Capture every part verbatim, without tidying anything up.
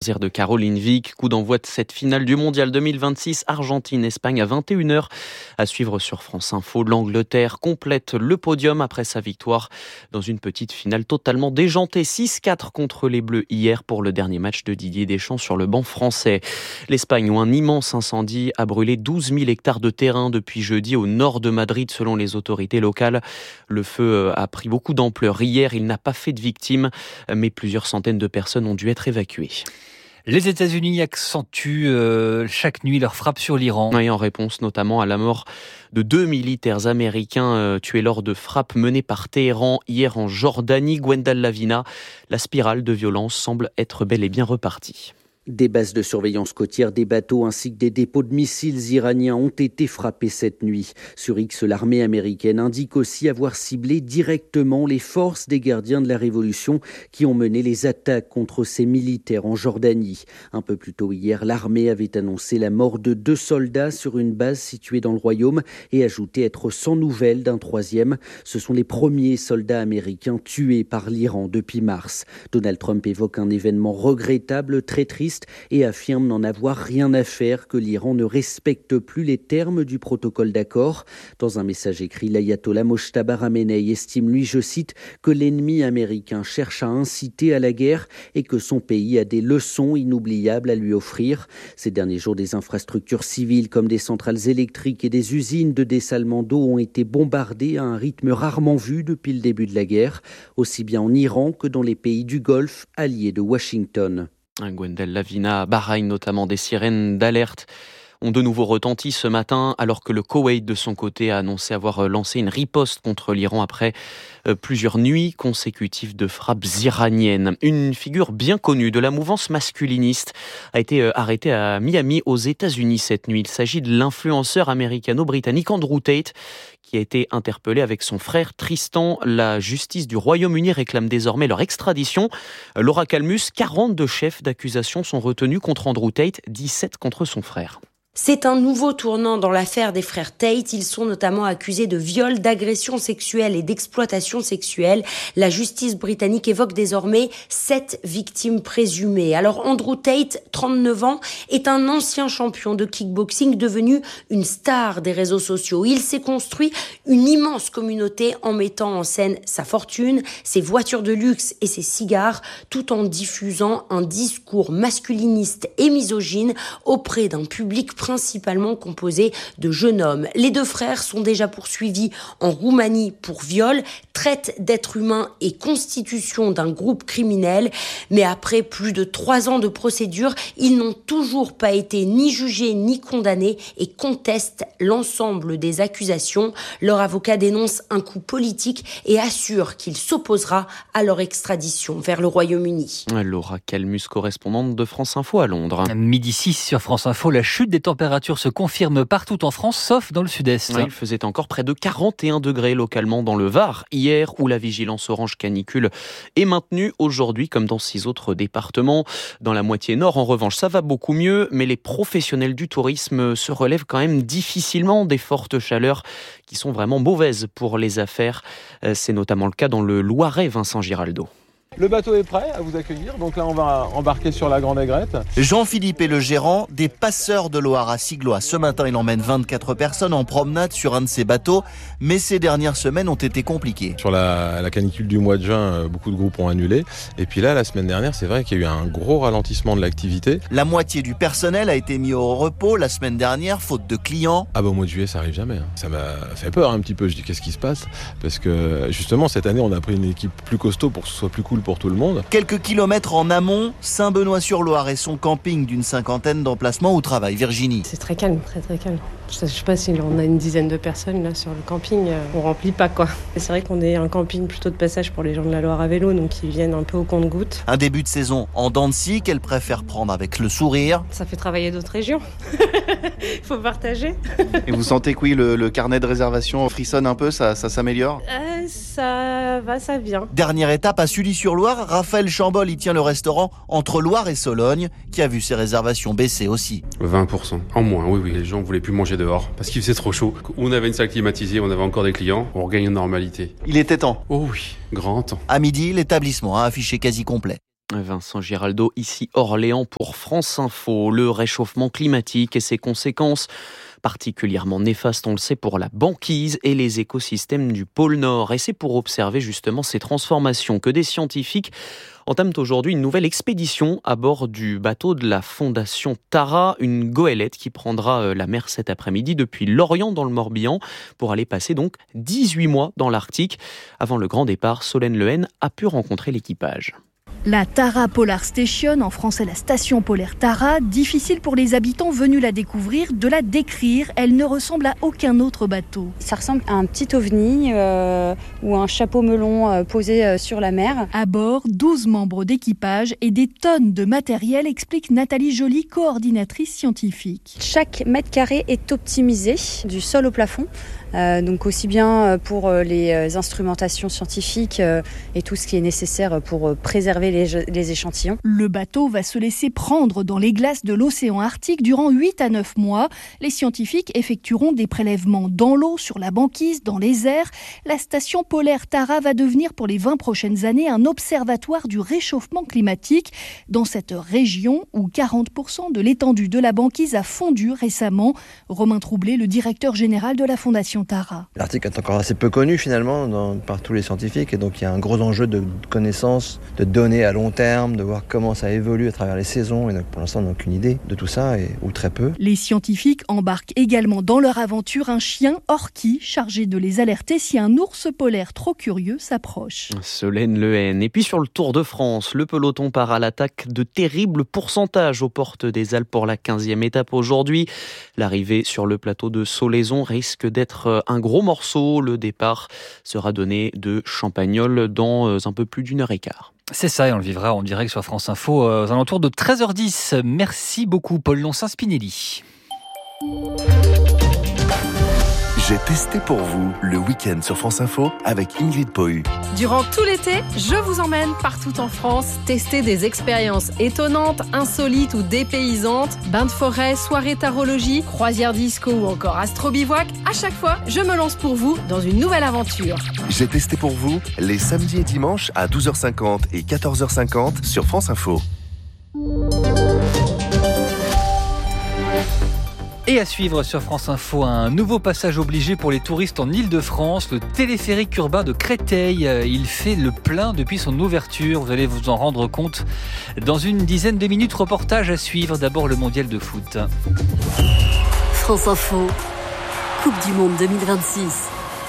loisirs de Caroline Vic. Coup d'envoi de cette finale du Mondial deux mille vingt-six, Argentine-Espagne à vingt et une heures. À suivre sur France Info, l'Angleterre complète le podium après sa victoire dans une petite finale totalement déjantée. six quatre contre les Bleus hier pour le dernier match de Didier Deschamps sur le banc français. L'Espagne, où un immense incendie a brûlé douze mille hectares de terrain depuis jeudi au nord de Madrid selon les autorités locales. Le feu a pris beaucoup d'ampleur hier. Il n'a pas fait de victimes, mais plusieurs centaines de personnes ont dû être évacuées. Les États-Unis accentuent euh, chaque nuit leur frappe sur l'Iran. Et en réponse notamment à la mort de deux militaires américains euh, tués lors de frappes menées par Téhéran hier en Jordanie. Gwendal Lavina, la spirale de violence semble être bel et bien repartie. Des bases de surveillance côtière, des bateaux ainsi que des dépôts de missiles iraniens ont été frappés cette nuit. Sur X, l'armée américaine indique aussi avoir ciblé directement les forces des gardiens de la Révolution qui ont mené les attaques contre ces militaires en Jordanie. Un peu plus tôt hier, l'armée avait annoncé la mort de deux soldats sur une base située dans le royaume et ajouté être sans nouvelles d'un troisième. Ce sont les premiers soldats américains tués par l'Iran depuis mars. Donald Trump évoque un événement regrettable, très triste, et affirme n'en avoir rien à faire, que l'Iran ne respecte plus les termes du protocole d'accord. Dans un message écrit, l'ayatollah Mojtaba Ramenei estime, lui, je cite, que l'ennemi américain cherche à inciter à la guerre et que son pays a des leçons inoubliables à lui offrir. Ces derniers jours, des infrastructures civiles comme des centrales électriques et des usines de dessalement d'eau ont été bombardées à un rythme rarement vu depuis le début de la guerre, aussi bien en Iran que dans les pays du Golfe, alliés de Washington. Gwendal Lavina, à Bahreïn notamment, des sirènes d'alerte ont de nouveau retenti ce matin alors que le Koweït de son côté a annoncé avoir lancé une riposte contre l'Iran après plusieurs nuits consécutives de frappes iraniennes. Une figure bien connue de la mouvance masculiniste a été arrêtée à Miami aux États-Unis cette nuit. Il s'agit de l'influenceur américano-britannique Andrew Tate qui a été interpellé avec son frère Tristan. La justice du Royaume-Uni réclame désormais leur extradition. Laura Calmus, quarante-deux chefs d'accusation sont retenus contre Andrew Tate, dix-sept contre son frère. C'est un nouveau tournant dans l'affaire des frères Tate. Ils sont notamment accusés de viol, d'agression sexuelle et d'exploitation sexuelle. La justice britannique évoque désormais sept victimes présumées. Alors Andrew Tate, trente-neuf ans, est un ancien champion de kickboxing devenu une star des réseaux sociaux. Il s'est construit une immense communauté en mettant en scène sa fortune, ses voitures de luxe et ses cigares, tout en diffusant un discours masculiniste et misogyne auprès d'un public principalement composé de jeunes hommes. Les deux frères sont déjà poursuivis en Roumanie pour viol, traite d'êtres humains et constitution d'un groupe criminel. Mais après plus de trois ans de procédure, ils n'ont toujours pas été ni jugés ni condamnés et contestent l'ensemble des accusations. Leur avocat dénonce un coup politique et assure qu'il s'opposera à leur extradition vers le Royaume-Uni. Laura Calmus, correspondante de France Info à Londres. Midi six sur France Info, la chute des températures se confirme partout en France, sauf dans le sud-est. Ouais, il faisait encore près de quarante et un degrés localement dans le Var hier, où la vigilance orange canicule est maintenue aujourd'hui, comme dans six autres départements. Dans la moitié nord, en revanche, ça va beaucoup mieux, mais les professionnels du tourisme se relèvent quand même difficilement des fortes chaleurs qui sont vraiment mauvaises pour les affaires. C'est notamment le cas dans le Loiret, Vincent Giraldo. Le bateau est prêt à vous accueillir, donc là on va embarquer sur la Grande Aigrette. Jean-Philippe est le gérant des Passeurs de Loire à Siglois. Ce matin, il emmène vingt-quatre personnes en promenade sur un de ses bateaux, mais ces dernières semaines ont été compliquées. Sur la, la canicule du mois de juin, beaucoup de groupes ont annulé. Et puis là, la semaine dernière, c'est vrai qu'il y a eu un gros ralentissement de l'activité. La moitié du personnel a été mis au repos la semaine dernière, faute de clients. Ah bah au mois de juillet, ça arrive jamais. Ça m'a fait peur un petit peu. Je dis qu'est-ce qui se passe ? Parce que justement, cette année, on a pris une équipe plus costaud pour que ce soit plus cool pour tout le monde. Quelques kilomètres en amont, Saint-Benoît-sur-Loire et son camping d'une cinquantaine d'emplacements où travaille Virginie. C'est très calme, très très calme. Je sais pas si on a une dizaine de personnes là sur le camping, on remplit pas quoi. Et c'est vrai qu'on est un camping plutôt de passage pour les gens de la Loire à vélo, donc ils viennent un peu au compte-gouttes. Un début de saison en dents de scie qu'elle préfère prendre avec le sourire. Ça fait travailler d'autres régions. Il faut partager. Et vous sentez que oui, le, le carnet de réservation frissonne un peu, ça, ça s'améliore ? euh, Ça va, ça vient. Dernière étape à Sully-sur-Loire, Raphaël Chambol y tient le restaurant entre Loire et Sologne, qui a vu ses réservations baisser aussi. vingt pour cent en moins, oui, oui. Les gens voulaient plus manger dehors parce qu'il faisait trop chaud. On avait une salle climatisée, on avait encore des clients, on regagne en normalité. Il était temps. Oh oui, grand temps. À midi, l'établissement a affiché quasi complet. Vincent Giraldo, ici Orléans pour France Info. Le réchauffement climatique et ses conséquences particulièrement néfastes, on le sait, pour la banquise et les écosystèmes du pôle Nord. Et c'est pour observer justement ces transformations que des scientifiques entament aujourd'hui une nouvelle expédition à bord du bateau de la Fondation Tara, une goélette qui prendra la mer cet après-midi depuis Lorient dans le Morbihan pour aller passer donc dix-huit mois dans l'Arctique. Avant le grand départ, Solène Lehen a pu rencontrer l'équipage. La Tara Polar Station, en français la station polaire Tara, difficile pour les habitants venus la découvrir de la décrire. Elle ne ressemble à aucun autre bateau. Ça ressemble à un petit ovni euh, ou un chapeau melon euh, posé euh, sur la mer. À bord, douze membres d'équipage et des tonnes de matériel, explique Nathalie Joly, coordinatrice scientifique. Chaque mètre carré est optimisé du sol au plafond. Euh, donc aussi bien pour les instrumentations scientifiques euh, et tout ce qui est nécessaire pour préserver les, les échantillons. Le bateau va se laisser prendre dans les glaces de l'océan Arctique durant huit à neuf mois. Les scientifiques effectueront des prélèvements dans l'eau, sur la banquise, dans les airs. La station polaire Tara va devenir pour les vingt prochaines années un observatoire du réchauffement climatique dans cette région où quarante pour cent de l'étendue de la banquise a fondu récemment. Romain Troublé, le directeur général de la Fondation Tara. L'Arctique est encore assez peu connu finalement dans, par tous les scientifiques et donc il y a un gros enjeu de connaissances, de données à long terme, de voir comment ça évolue à travers les saisons et donc pour l'instant on n'a aucune idée de tout ça et, ou très peu. Les scientifiques embarquent également dans leur aventure un chien Orki chargé de les alerter si un ours polaire trop curieux s'approche. Solène Lehen. Et puis sur le Tour de France, le peloton part à l'attaque de terribles pourcentages aux portes des Alpes pour la quinzième étape aujourd'hui. L'arrivée sur le plateau de Solaizon risque d'être un gros morceau. Le départ sera donné de Champagnole dans un peu plus d'une heure et quart. C'est ça, et on le vivra en direct sur France Info aux alentours de treize heures dix. Merci beaucoup Paul Loncin-Spinelli. J'ai testé pour vous le week-end sur France Info avec Ingrid Pohu. Durant tout l'été, je vous emmène partout en France tester des expériences étonnantes, insolites ou dépaysantes. Bains de forêt, soirée tarologie, croisière disco ou encore astro-bivouac. À chaque fois, je me lance pour vous dans une nouvelle aventure. J'ai testé pour vous les samedis et dimanches à douze heures cinquante et quatorze heures cinquante sur France Info. Et à suivre sur France Info, un nouveau passage obligé pour les touristes en Île-de-France, le téléphérique urbain de Créteil. Il fait le plein depuis son ouverture, vous allez vous en rendre compte dans une dizaine de minutes. Reportage à suivre, d'abord le mondial de foot. France Info, Coupe du Monde deux mille vingt-six.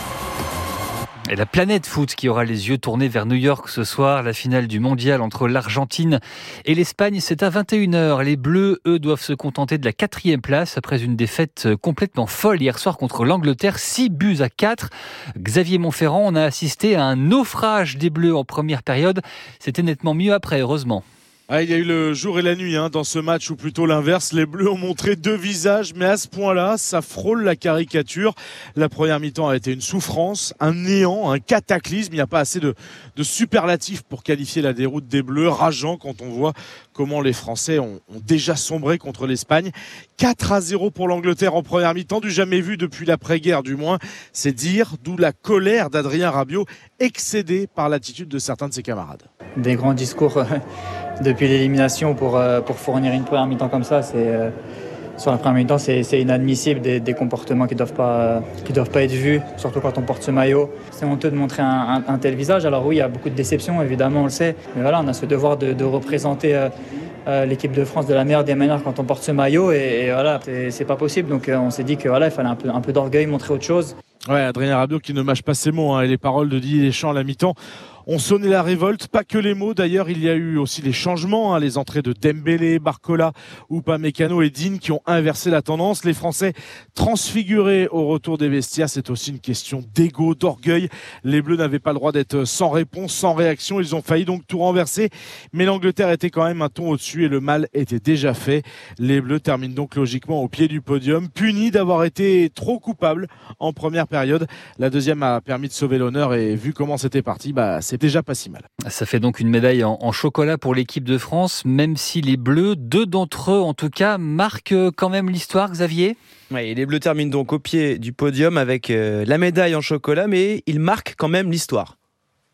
Et la planète foot qui aura les yeux tournés vers New York ce soir. La finale du mondial entre l'Argentine et l'Espagne, c'est à vingt et une heures. Les Bleus, eux, doivent se contenter de la quatrième place après une défaite complètement folle hier soir contre l'Angleterre, six buts à quatre. Xavier Monferrand, on a assisté à un naufrage des Bleus en première période. C'était nettement mieux après, heureusement. Ah, il y a eu le jour et la nuit hein, dans ce match, ou plutôt l'inverse. Les Bleus ont montré deux visages, mais à ce point-là, ça frôle la caricature. La première mi-temps a été une souffrance, un néant, un cataclysme. Il n'y a pas assez de, de superlatifs pour qualifier la déroute des Bleus. Rageant quand on voit comment les Français ont, ont déjà sombré contre l'Espagne. quatre à zéro pour l'Angleterre en première mi-temps, du jamais vu depuis l'après-guerre du moins. C'est dire, d'où la colère d'Adrien Rabiot, excédé par l'attitude de certains de ses camarades. Des grands discours depuis l'élimination pour, pour fournir une première mi-temps comme ça, c'est, euh, sur la première mi-temps, c'est, c'est inadmissible, des, des comportements qui ne doivent pas, qui doivent pas être vus, surtout quand on porte ce maillot. C'est honteux de montrer un, un, un tel visage. Alors oui, il y a beaucoup de déceptions, évidemment, on le sait, mais voilà, on a ce devoir de, de représenter euh, euh, l'équipe de France de la meilleure des manières quand on porte ce maillot, et, et voilà, c'est, c'est pas possible. Donc euh, on s'est dit que voilà, il fallait un peu, un peu d'orgueil, montrer autre chose. Ouais, Adrien Rabiot qui ne mâche pas ses mots hein, et les paroles de Didier Deschamps à la mi-temps ont sonné la révolte, pas que les mots d'ailleurs, il y a eu aussi les changements, hein, les entrées de Dembélé, Barcola, Upamecano et Digne qui ont inversé la tendance. Les Français transfigurés au retour des vestiaires, c'est aussi une question d'ego, d'orgueil. Les Bleus n'avaient pas le droit d'être sans réponse, sans réaction, ils ont failli donc tout renverser, mais l'Angleterre était quand même un ton au-dessus et le mal était déjà fait. Les Bleus terminent donc logiquement au pied du podium, punis d'avoir été trop coupables en première période. La deuxième a permis de sauver l'honneur et vu comment c'était parti, bah c'est déjà pas si mal. Ça fait donc une médaille en, en chocolat pour l'équipe de France, même si les Bleus, deux d'entre eux en tout cas, marquent quand même l'histoire, Xavier. Oui, et les Bleus terminent donc au pied du podium avec euh, la médaille en chocolat, mais ils marquent quand même l'histoire.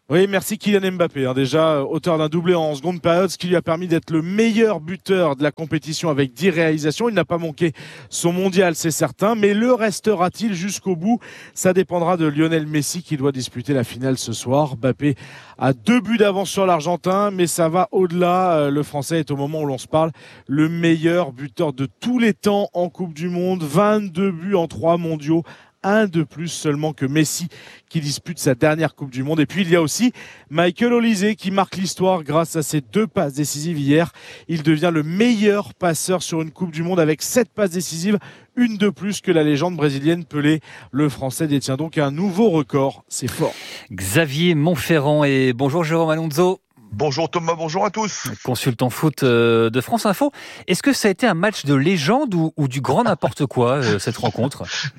Oui, merci Kylian Mbappé, hein, déjà auteur d'un doublé en seconde période, ce qui lui a permis d'être le meilleur buteur de la compétition avec dix réalisations. Il n'a pas manqué son mondial, c'est certain, mais le restera-t-il jusqu'au bout? Ça dépendra de Lionel Messi qui doit disputer la finale ce soir. Mbappé a deux buts d'avance sur l'Argentin, mais ça va au-delà. Le Français est au moment où l'on se parle le meilleur buteur de tous les temps en Coupe du Monde. vingt-deux buts en trois mondiaux. Un de plus seulement que Messi qui dispute sa dernière Coupe du Monde. Et puis il y a aussi Michael Olise qui marque l'histoire grâce à ses deux passes décisives hier. Il devient le meilleur passeur sur une Coupe du Monde avec sept passes décisives, une de plus que la légende brésilienne Pelé. Le Français détient donc un nouveau record, c'est fort. Xavier Monferrand et bonjour Jérôme Alonso. Bonjour Thomas, bonjour à tous. Consultant foot de France Info. Est-ce que ça a été un match de légende ou, ou du grand n'importe quoi, cette rencontre?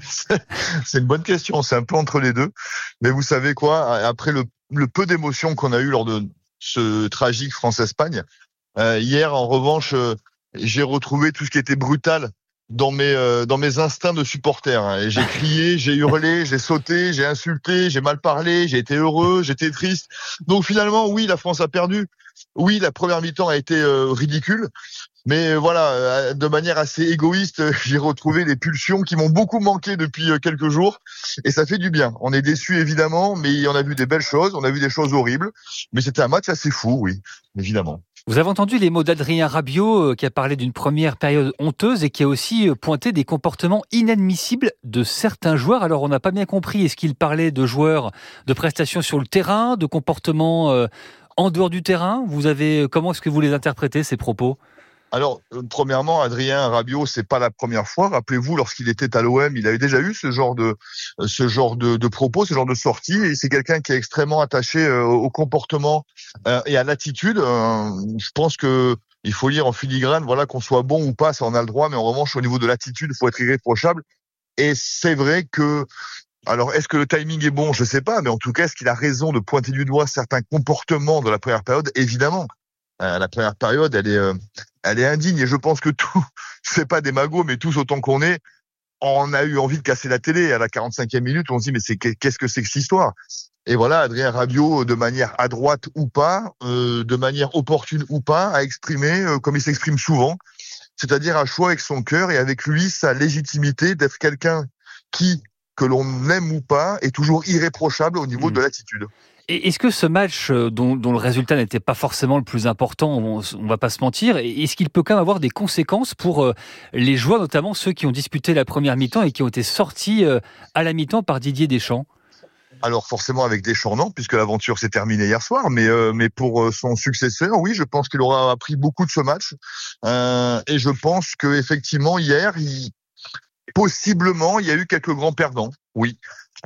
C'est une bonne question, c'est un peu entre les deux. Mais vous savez quoi, après le, le peu d'émotions qu'on a eu lors de ce tragique France-Espagne, euh, hier en revanche, euh, j'ai retrouvé tout ce qui était brutal dans mes euh, dans mes instincts de supporter. Et j'ai crié, j'ai hurlé, j'ai sauté, j'ai insulté, j'ai mal parlé, j'ai été heureux, j'étais triste. Donc finalement, oui, la France a perdu. Oui, la première mi-temps a été euh, ridicule. Mais euh, voilà, euh, de manière assez égoïste, euh, j'ai retrouvé des pulsions qui m'ont beaucoup manqué depuis euh, quelques jours. Et ça fait du bien. On est déçus évidemment, mais on a vu des belles choses, on a vu des choses horribles. Mais c'était un match assez fou, oui, évidemment. Vous avez entendu les mots d'Adrien Rabiot qui a parlé d'une première période honteuse et qui a aussi pointé des comportements inadmissibles de certains joueurs. Alors on n'a pas bien compris, est-ce qu'il parlait de joueurs de prestations sur le terrain, de comportements euh, en dehors du terrain? Vous avez, comment est-ce que vous les interprétez, ces propos? Alors, euh, premièrement, Adrien Rabiot, c'est pas la première fois. Rappelez-vous, lorsqu'il était à l'O M, il avait déjà eu ce genre de, euh, ce genre de, de propos, ce genre de sortie. Et c'est quelqu'un qui est extrêmement attaché euh, au comportement euh, et à l'attitude. Euh, je pense que il faut lire en filigrane, voilà, qu'on soit bon ou pas, ça on a le droit. Mais en revanche, au niveau de l'attitude, il faut être irréprochable. Et c'est vrai que, alors, est-ce que le timing est bon? Je sais pas. Mais en tout cas, est-ce qu'il a raison de pointer du doigt certains comportements de la première période? Évidemment. Euh, la première période, elle est, euh, elle est indigne et je pense que tout, c'est pas des magots, mais tous autant qu'on est, on a eu envie de casser la télé. À la quarante-cinquième minute, on se dit mais c'est qu'est-ce que c'est que cette histoire? Et voilà, Adrien Rabiot, de manière à droite ou pas, euh, de manière opportune ou pas, a exprimé euh, comme il s'exprime souvent, c'est-à-dire un choix avec son cœur et avec lui sa légitimité d'être quelqu'un qui, que l'on aime ou pas, est toujours irréprochable au niveau mmh. de l'attitude. Et est-ce que ce match, dont, dont le résultat n'était pas forcément le plus important, on ne va pas se mentir, est-ce qu'il peut quand même avoir des conséquences pour les joueurs, notamment ceux qui ont disputé la première mi-temps et qui ont été sortis à la mi-temps par Didier Deschamps? Alors forcément avec Deschamps non, puisque l'aventure s'est terminée hier soir, mais euh, mais pour son successeur, oui, je pense qu'il aura appris beaucoup de ce match, euh, et je pense que effectivement hier, il, possiblement, il y a eu quelques grands perdants, oui.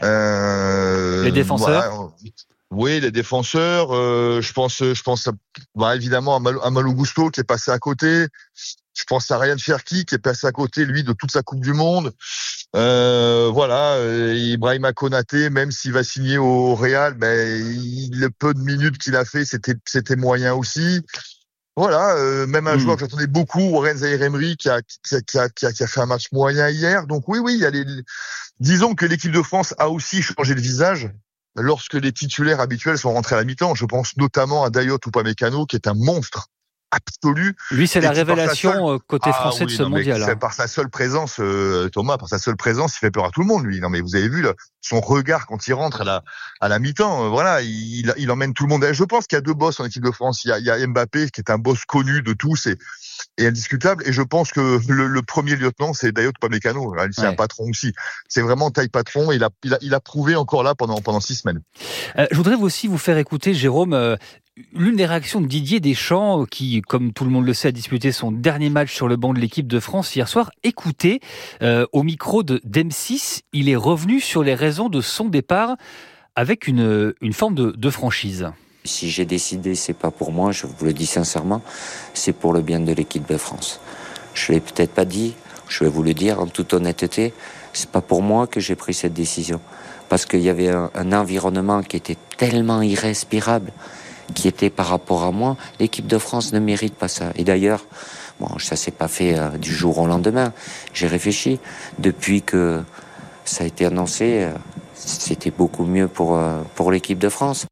Euh, les défenseurs. Voilà. Oui, les défenseurs. Euh, je pense, je pense à, bah, évidemment à, Mal, à Malo Gusto qui est passé à côté. Je pense à Ryan Cherki qui est passé à côté, lui, de toute sa Coupe du Monde. Euh, voilà, euh, Ibrahima Konaté, même s'il va signer au Real, ben il, le peu de minutes qu'il a fait, c'était c'était moyen aussi. Voilà, euh, même un mmh. joueur que j'attendais beaucoup, Warren Zaïre-Emery, qui a, qui, a, qui, a, qui, a, qui a fait un match moyen hier. Donc oui, oui, il y a les. Disons que l'équipe de France a aussi changé de visage lorsque les titulaires habituels sont rentrés à la mi-temps. Je pense notamment à Dayot Upamecano, qui est un monstre absolu. Lui, c'est la révélation seule... côté français ah, oui, de ce non, mondial. Hein. Par sa seule présence, euh, Thomas, par sa seule présence, il fait peur à tout le monde, lui. Non, mais vous avez vu là, son regard quand il rentre à la, à la mi-temps. Euh, voilà, il, il emmène tout le monde. Je pense qu'il y a deux boss en équipe de France. Il y a, il y a Mbappé, qui est un boss connu de tous et, et indiscutable. Et je pense que le, le premier lieutenant, c'est Dayot Upamecano. C'est ouais. un patron aussi. C'est vraiment taille patron. Et il a, il a, il a prouvé encore là pendant, pendant six semaines. Euh, je voudrais aussi vous faire écouter, Jérôme, euh, l'une des réactions de Didier Deschamps, qui, comme tout le monde le sait, a disputé son dernier match sur le banc de l'équipe de France hier soir. Écoutez, euh, au micro de d'M six, il est revenu sur les raisons de son départ avec une, une forme de, de franchise. Si j'ai décidé, c'est pas pour moi, je vous le dis sincèrement, c'est pour le bien de l'équipe de France. Je l'ai peut-être pas dit, je vais vous le dire en toute honnêteté, c'est pas pour moi que j'ai pris cette décision. Parce qu'il y avait un, un environnement qui était tellement irrespirable, qui était par rapport à moi, l'équipe de France ne mérite pas ça. Et d'ailleurs, bon, ça s'est pas fait euh, du jour au lendemain. J'ai réfléchi. Depuis que ça a été annoncé, euh, c'était beaucoup mieux pour, euh, pour l'équipe de France.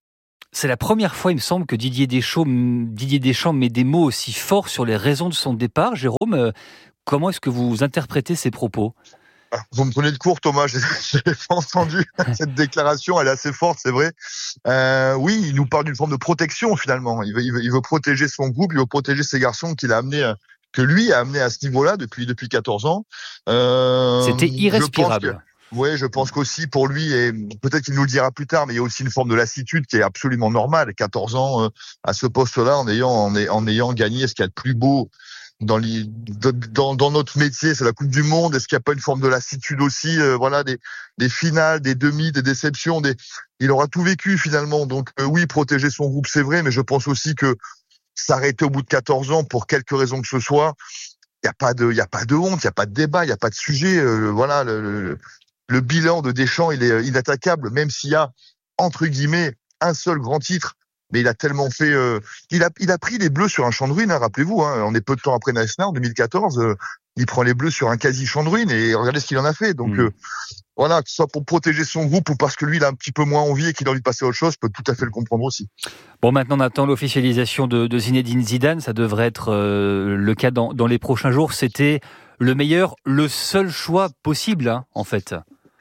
C'est la première fois, il me semble, que Didier Deschamps, Didier Deschamps met des mots aussi forts sur les raisons de son départ. Jérôme, comment est-ce que vous interprétez ces propos ? Vous me prenez de court, Thomas, je n'ai pas entendu cette déclaration, elle est assez forte, c'est vrai. Euh, oui, il nous parle d'une forme de protection, finalement. Il veut, il veut, il veut protéger son groupe, il veut protéger ces garçons qu'il a amenés, que lui a amenés à ce niveau-là depuis, depuis quatorze ans. Euh, C'était irrespirable. Oui, je pense qu'aussi pour lui, et peut-être qu'il nous le dira plus tard, mais il y a aussi une forme de lassitude qui est absolument normale. quatorze ans euh, à ce poste-là, en ayant, en, en ayant gagné ce qu'il y a de plus beau dans, les, dans, dans notre métier, c'est la Coupe du Monde. Est-ce qu'il n'y a pas une forme de lassitude aussi, euh, voilà, des, des finales, des demi, des déceptions, des, il aura tout vécu finalement. Donc euh, oui, protéger son groupe, c'est vrai, mais je pense aussi que s'arrêter au bout de quatorze ans pour quelque raison que ce soit, il n'y a pas de, il y a pas de honte, il n'y a pas de débat, il n'y a pas de sujet. Euh, voilà, le, le, le bilan de Deschamps, il est inattaquable, même s'il y a entre guillemets un seul grand titre. Mais il a tellement fait, euh, il a, il a pris les Bleus sur un champ de ruines, hein, rappelez-vous, hein, on est peu de temps après Naïsna, en deux mille quatorze, euh, il prend les Bleus sur un quasi champ de ruines et regardez ce qu'il en a fait. Donc, mmh. euh, voilà, que ce soit pour protéger son groupe ou parce que lui, il a un petit peu moins envie et qu'il a envie de passer à autre chose, je peux tout à fait le comprendre aussi. Bon, maintenant, on attend l'officialisation de, de Zinedine Zidane, ça devrait être euh, le cas dans, dans les prochains jours. C'était le meilleur, le seul choix possible, hein, en fait.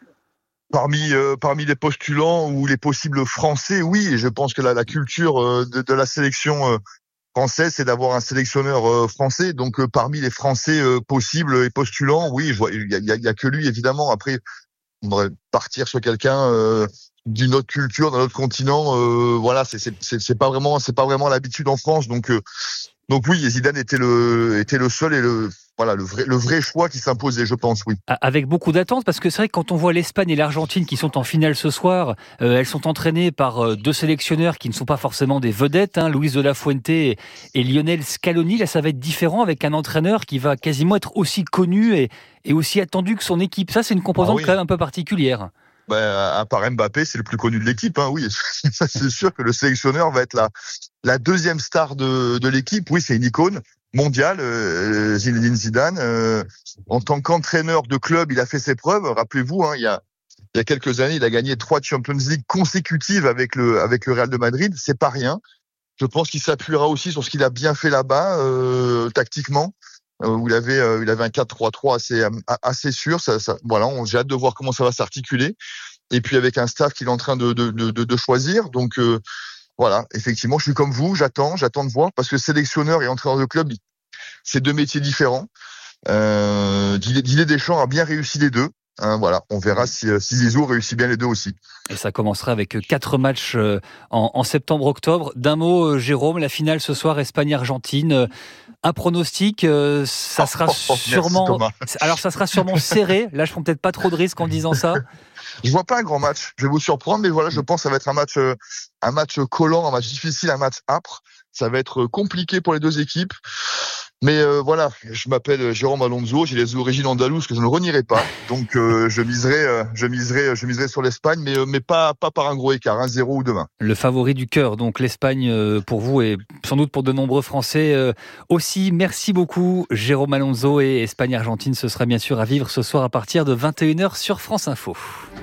Parmi euh, parmi les postulants ou les possibles Français, oui, et je pense que la, la culture euh, de, de la sélection euh, française, c'est d'avoir un sélectionneur euh, français. Donc euh, parmi les Français euh, possibles et postulants, oui, je vois, il y a, il y a que lui évidemment. Après, on devrait partir sur quelqu'un euh, d'une autre culture, d'un autre continent. Euh, voilà, c'est c'est c'est, c'est pas vraiment c'est pas vraiment l'habitude en France. Donc euh, donc oui, Zidane était le était le seul et le Voilà, le vrai, le vrai choix qui s'imposait, je pense, oui. Avec beaucoup d'attentes, parce que c'est vrai que quand on voit l'Espagne et l'Argentine qui sont en finale ce soir, euh, elles sont entraînées par euh, deux sélectionneurs qui ne sont pas forcément des vedettes, hein, Luis de la Fuente et, et Lionel Scaloni. Là, ça va être différent avec un entraîneur qui va quasiment être aussi connu et, et aussi attendu que son équipe. Ça, c'est une composante ah oui. quand même un peu particulière. Ben, à part Mbappé, c'est le plus connu de l'équipe, hein, oui. Ça, c'est sûr que le sélectionneur va être la, la deuxième star de, de l'équipe. Oui, c'est une icône mondiale, euh, Zinedine Zidane. Euh, en tant qu'entraîneur de club, il a fait ses preuves. Rappelez-vous, hein, il y a, il y a quelques années, il a gagné trois Champions League consécutives avec le, avec le Real de Madrid. C'est pas rien. Je pense qu'il s'appuiera aussi sur ce qu'il a bien fait là-bas, euh, tactiquement. Euh, où il avait, euh, il avait un quatre trois trois assez, assez sûr. Ça, ça, voilà, on, j'ai hâte de voir comment ça va s'articuler. Et puis avec un staff qu'il est en train de, de, de, de choisir. Donc, euh, voilà, effectivement, je suis comme vous, j'attends, j'attends de voir, parce que sélectionneur et entraîneur de club, c'est deux métiers différents. Euh, Didier Deschamps a bien réussi les deux. Hein, voilà, on verra si, si Zizou réussit bien les deux aussi. Et ça commencera avec quatre matchs en, en septembre-octobre. D'un mot, Jérôme, la finale ce soir, Espagne-Argentine. Un pronostic, euh, ça sera oh, oh, oh, sûrement. Merci, alors, ça sera sûrement serré. Là, je prends peut-être pas trop de risques en disant ça. Je vois pas un grand match. Je vais vous surprendre, mais voilà, je pense que ça va être un match, euh, un match collant, un match difficile, un match âpre. Ça va être compliqué pour les deux équipes. Mais euh, voilà, je m'appelle Jérôme Alonso, j'ai les origines andalouses que je ne renierai pas. Donc euh, je miserai, euh, je miserai, je miserai sur l'Espagne, mais euh, mais pas pas par un gros écart, un zéro ou demain. Le favori du cœur, donc l'Espagne euh, pour vous et sans doute pour de nombreux Français euh, aussi. Merci beaucoup, Jérôme Alonso, et Espagne-Argentine, ce sera bien sûr à vivre ce soir à partir de vingt et une heures sur France Info.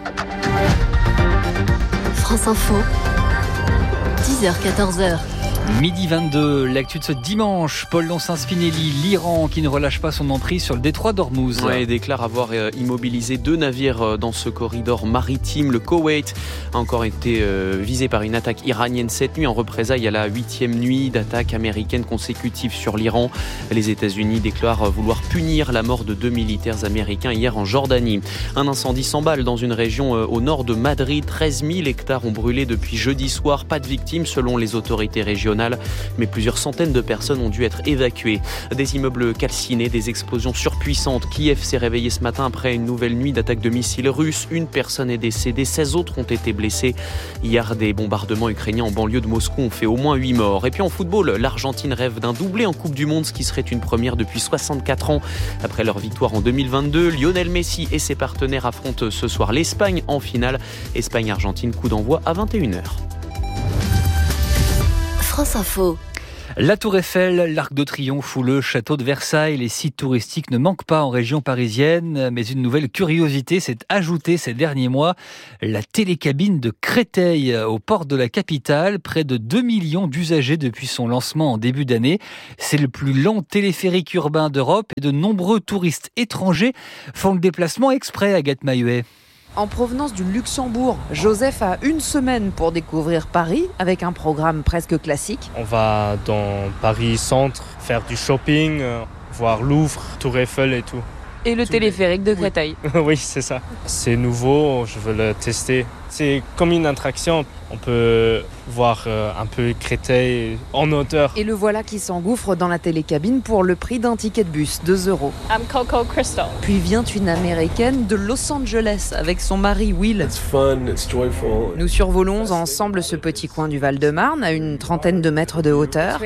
France Info, dix heures quatorze heures. Midi vingt-deux, l'actu de ce dimanche, Paul Loncin-Spinelli, l'Iran qui ne relâche pas son emprise sur le détroit d'Ormuz. Ouais, il déclare avoir euh, immobilisé deux navires euh, dans ce corridor maritime. Le Koweït a encore été euh, visé par une attaque iranienne cette nuit en représailles à la huitième nuit d'attaque américaine consécutive sur l'Iran. Les États-Unis déclarent vouloir punir la mort de deux militaires américains hier en Jordanie. Un incendie s'emballe dans une région euh, au nord de Madrid. treize mille hectares ont brûlé depuis jeudi soir. Pas de victimes selon les autorités régionales, mais plusieurs centaines de personnes ont dû être évacuées. Des immeubles calcinés, des explosions surpuissantes. Kiev s'est réveillé ce matin après une nouvelle nuit d'attaques de missiles russes. Une personne est décédée, seize autres ont été blessés. Hier, des bombardements ukrainiens en banlieue de Moscou ont fait au moins huit morts. Et puis en football, l'Argentine rêve d'un doublé en Coupe du Monde, ce qui serait une première depuis soixante-quatre ans. Après leur victoire en deux mille vingt-deux, Lionel Messi et ses partenaires affrontent ce soir l'Espagne en finale. Espagne-Argentine, coup d'envoi à vingt et une heures. France Info. La Tour Eiffel, l'Arc de Triomphe ou le Château de Versailles, les sites touristiques ne manquent pas en région parisienne, mais une nouvelle curiosité s'est ajoutée ces derniers mois, la télécabine de Créteil au port de la capitale, près de deux millions d'usagers depuis son lancement en début d'année. C'est le plus lent téléphérique urbain d'Europe et de nombreux touristes étrangers font le déplacement exprès, Agathe Maillet. En provenance du Luxembourg, Joseph a une semaine pour découvrir Paris avec un programme presque classique. On va dans Paris Centre, faire du shopping, voir Louvre, Tour Eiffel et tout. Et le téléphérique de Créteil. Oui, oui, c'est ça. C'est nouveau, je veux le tester. C'est comme une attraction. On peut voir un peu Créteil en hauteur. Et le voilà qui s'engouffre dans la télécabine pour le prix d'un ticket de bus, deux euros. I'm Coco Crystal. Puis vient une Américaine de Los Angeles avec son mari Will. It's fun, it's joyful. Nous survolons ensemble ce petit coin du Val-de-Marne à une trentaine de mètres de hauteur.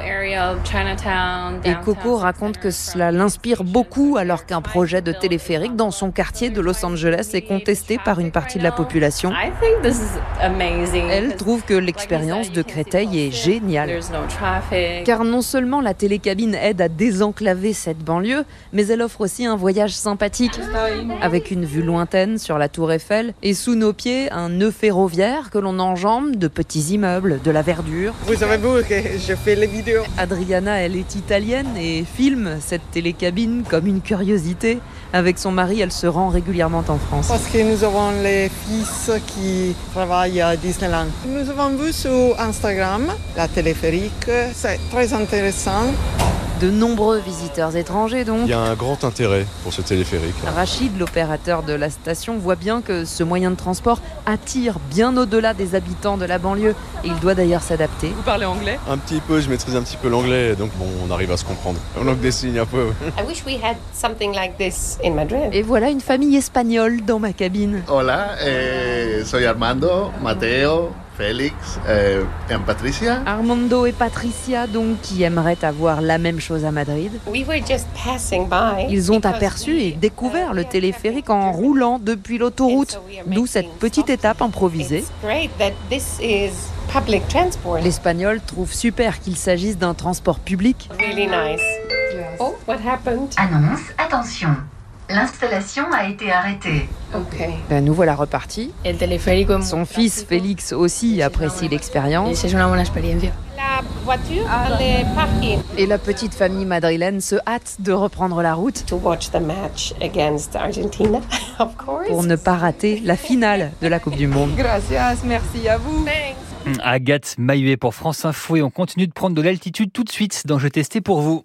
Et Coco raconte que cela l'inspire beaucoup alors qu'un projet de téléphérique dans son quartier de Los Angeles est contesté par une partie de la population. Elle trouve que l'expérience de Créteil est géniale. Car non seulement la télécabine aide à désenclaver cette banlieue, mais elle offre aussi un voyage sympathique, avec une vue lointaine sur la Tour Eiffel et sous nos pieds un nœud ferroviaire que l'on enjambe de petits immeubles, de la verdure. Vous savez vous que je fais les vidéos. Adriana, elle est italienne et filme cette télécabine comme une curiosité. Avec son mari, elle se rend régulièrement en France. Parce que nous avons les fils qui travaillent à Disneyland. Nous avons vu sur Instagram la téléphérique, c'est très intéressant. De nombreux visiteurs étrangers donc. Il y a un grand intérêt pour ce téléphérique. Rachid, l'opérateur de la station, voit bien que ce moyen de transport attire bien au-delà des habitants de la banlieue. Et il doit d'ailleurs s'adapter. Vous parlez anglais ? Un petit peu, je maîtrise un petit peu l'anglais, donc bon, on arrive à se comprendre. On langue des signes un peu. I wish we had something like this in Madrid. Et voilà une famille espagnole dans ma cabine. Hola, eh, soy Armando, Mateo, Félix euh, et Patricia. Armando et Patricia, donc, qui aimeraient avoir la même chose à Madrid. We were just passing by. Ils ont aperçu et découvert le téléphérique en roulant depuis l'autoroute, d'où cette petite étape improvisée. L'Espagnol trouve super qu'il s'agisse d'un transport public. Really nice. Oh, what happened? Annonce, attention. L'installation a été arrêtée. Ok. Ben, nous voilà repartis. El teleférico. Son fils Félix aussi apprécie l'expérience. C'est une bonne expérience. La voiture, elle est parquée. Et la petite famille madrilène se hâte de reprendre la route. To watch the match against Argentina, of course. Pour ne pas rater la finale de la Coupe du Monde. Gracias, merci à vous. Thanks. Agathe Maillet pour France Info et on continue de prendre de l'altitude tout de suite dans Je testais pour vous.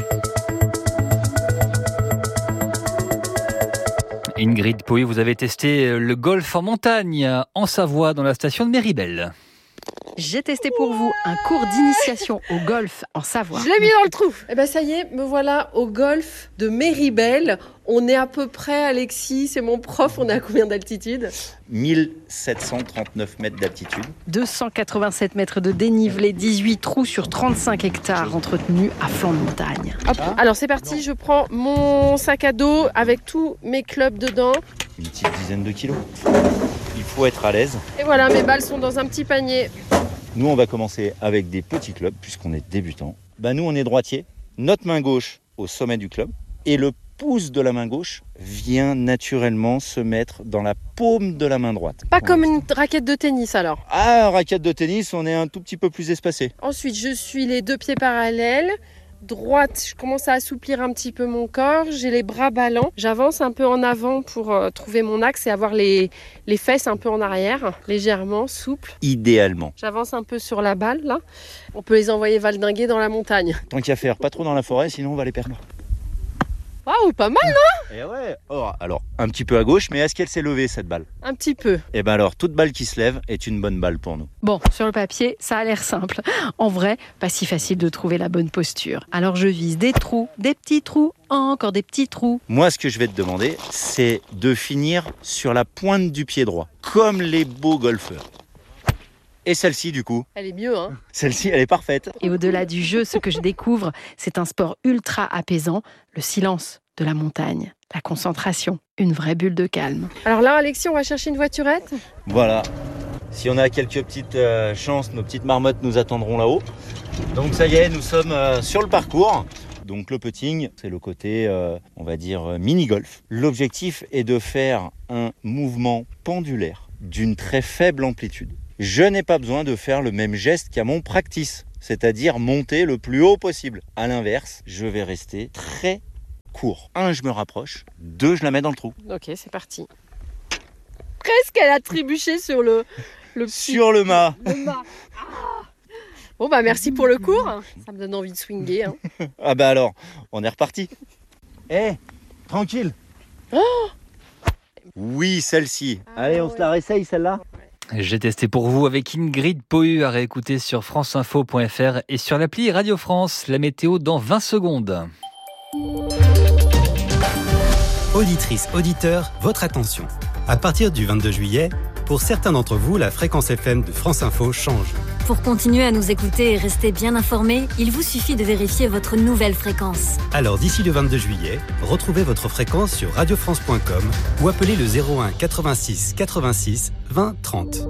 Ingrid Poé, vous avez testé le golf en montagne en Savoie dans la station de Méribel. J'ai testé pour vous un cours d'initiation au golf en Savoie. Je l'ai mis dans le trou. Eh ben ça y est, me voilà au golf de Méribel. On est à peu près, Alexis, c'est mon prof, on est à combien d'altitude ? mille sept cent trente-neuf mètres d'altitude. deux cent quatre-vingt-sept mètres de dénivelé, dix-huit trous sur trente-cinq hectares entretenus à flanc de montagne. Hop. Alors c'est parti, je prends mon sac à dos avec tous mes clubs dedans. Une petite dizaine de kilos. Il faut être à l'aise. Et voilà, mes balles sont dans un petit panier. Nous, on va commencer avec des petits clubs, puisqu'on est débutant. Ben, nous, on est droitier. Notre main gauche au sommet du club. Et le pouce de la main gauche vient naturellement se mettre dans la paume de la main droite. Pas comme une raquette de tennis, alors ? Ah, raquette de tennis, on est un tout petit peu plus espacé. Ensuite, je suis les deux pieds parallèles. Droite, je commence à assouplir un petit peu mon corps, j'ai les bras ballants, j'avance un peu en avant pour euh, trouver mon axe et avoir les, les fesses un peu en arrière, légèrement, souples. Idéalement. J'avance un peu sur la balle, là. On peut les envoyer valdinguer dans la montagne. Tant qu'à faire, pas trop dans la forêt, sinon on va les perdre. Waouh, pas mal, non ? Eh ouais. Oh, alors, un petit peu à gauche, mais est-ce qu'elle s'est levée, cette balle ? Un petit peu. Eh ben alors, toute balle qui se lève est une bonne balle pour nous. Bon, sur le papier, ça a l'air simple. En vrai, pas si facile de trouver la bonne posture. Alors je vise des trous, des petits trous, encore des petits trous. Moi, ce que je vais te demander, c'est de finir sur la pointe du pied droit, comme les beaux golfeurs. Et celle-ci, du coup ? Elle est mieux, hein ? Celle-ci, elle est parfaite. Et au-delà du jeu, ce que je découvre, c'est un sport ultra apaisant, le silence de la montagne, la concentration, une vraie bulle de calme. Alors là, Alexis, on va chercher une voiturette ? Voilà. Si on a quelques petites euh, chances, nos petites marmottes nous attendront là-haut. Donc ça y est, nous sommes euh, sur le parcours. Donc le putting, c'est le côté, euh, on va dire, euh, mini-golf. L'objectif est de faire un mouvement pendulaire d'une très faible amplitude. Je n'ai pas besoin de faire le même geste qu'à mon practice, c'est-à-dire monter le plus haut possible. À l'inverse, je vais rester très court. Un, je me rapproche. Deux, je la mets dans le trou. Ok, c'est parti. Presque, elle a trébuché sur le... le sur le mât. Le mât. Ah. Bon, bah merci pour le cours. Ça me donne envie de swinguer. Hein. Ah bah alors, on est reparti. Eh, hey, tranquille. Oh oui, celle-ci. Ah, allez, on ouais. se la réessaye, celle-là. J'ai testé pour vous avec Ingrid Pohu, à réécouter sur franceinfo point f r et sur l'appli Radio France. La météo dans vingt secondes. Auditrices, auditeurs, votre attention. À partir du vingt-deux juillet, pour certains d'entre vous, la fréquence F M de France Info change. Pour continuer à nous écouter et rester bien informés, il vous suffit de vérifier votre nouvelle fréquence. Alors d'ici le vingt-deux juillet, retrouvez votre fréquence sur radio france point com ou appelez le zéro un quatre-vingt-six quatre-vingt-six vingt trente.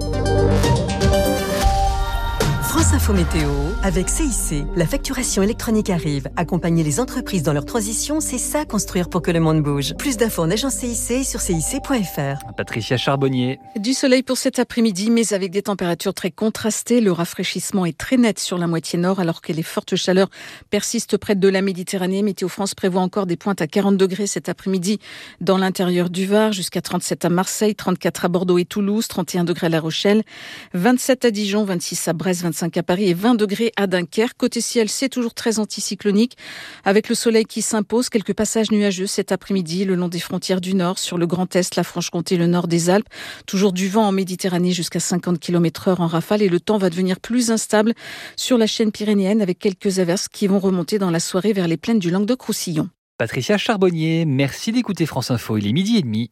France Info Météo, avec C I C, la facturation électronique arrive. Accompagner les entreprises dans leur transition, c'est ça construire pour que le monde bouge. Plus d'infos en agence C I C sur c i c point f r. Patricia Charbonnier. Du soleil pour cet après-midi, mais avec des températures très contrastées. Le rafraîchissement est très net sur la moitié nord, alors que les fortes chaleurs persistent près de la Méditerranée. Météo France prévoit encore des pointes à quarante degrés cet après-midi dans l'intérieur du Var, jusqu'à trente-sept à Marseille, trente-quatre à Bordeaux et Toulouse, trente et un degrés à La Rochelle, vingt-sept à Dijon, vingt-six à Brest, vingt-cinq à Paris et vingt degrés à Dunkerque. Côté ciel, c'est toujours très anticyclonique, avec le soleil qui s'impose. Quelques passages nuageux cet après-midi le long des frontières du Nord, sur le Grand Est, la Franche-Comté, le Nord des Alpes. Toujours du vent en Méditerranée jusqu'à cinquante kilomètres heure en rafale, et le temps va devenir plus instable sur la chaîne pyrénéenne, avec quelques averses qui vont remonter dans la soirée vers les plaines du Languedoc-Roussillon. Patricia Charbonnier, merci d'écouter France Info. Il est midi et demi.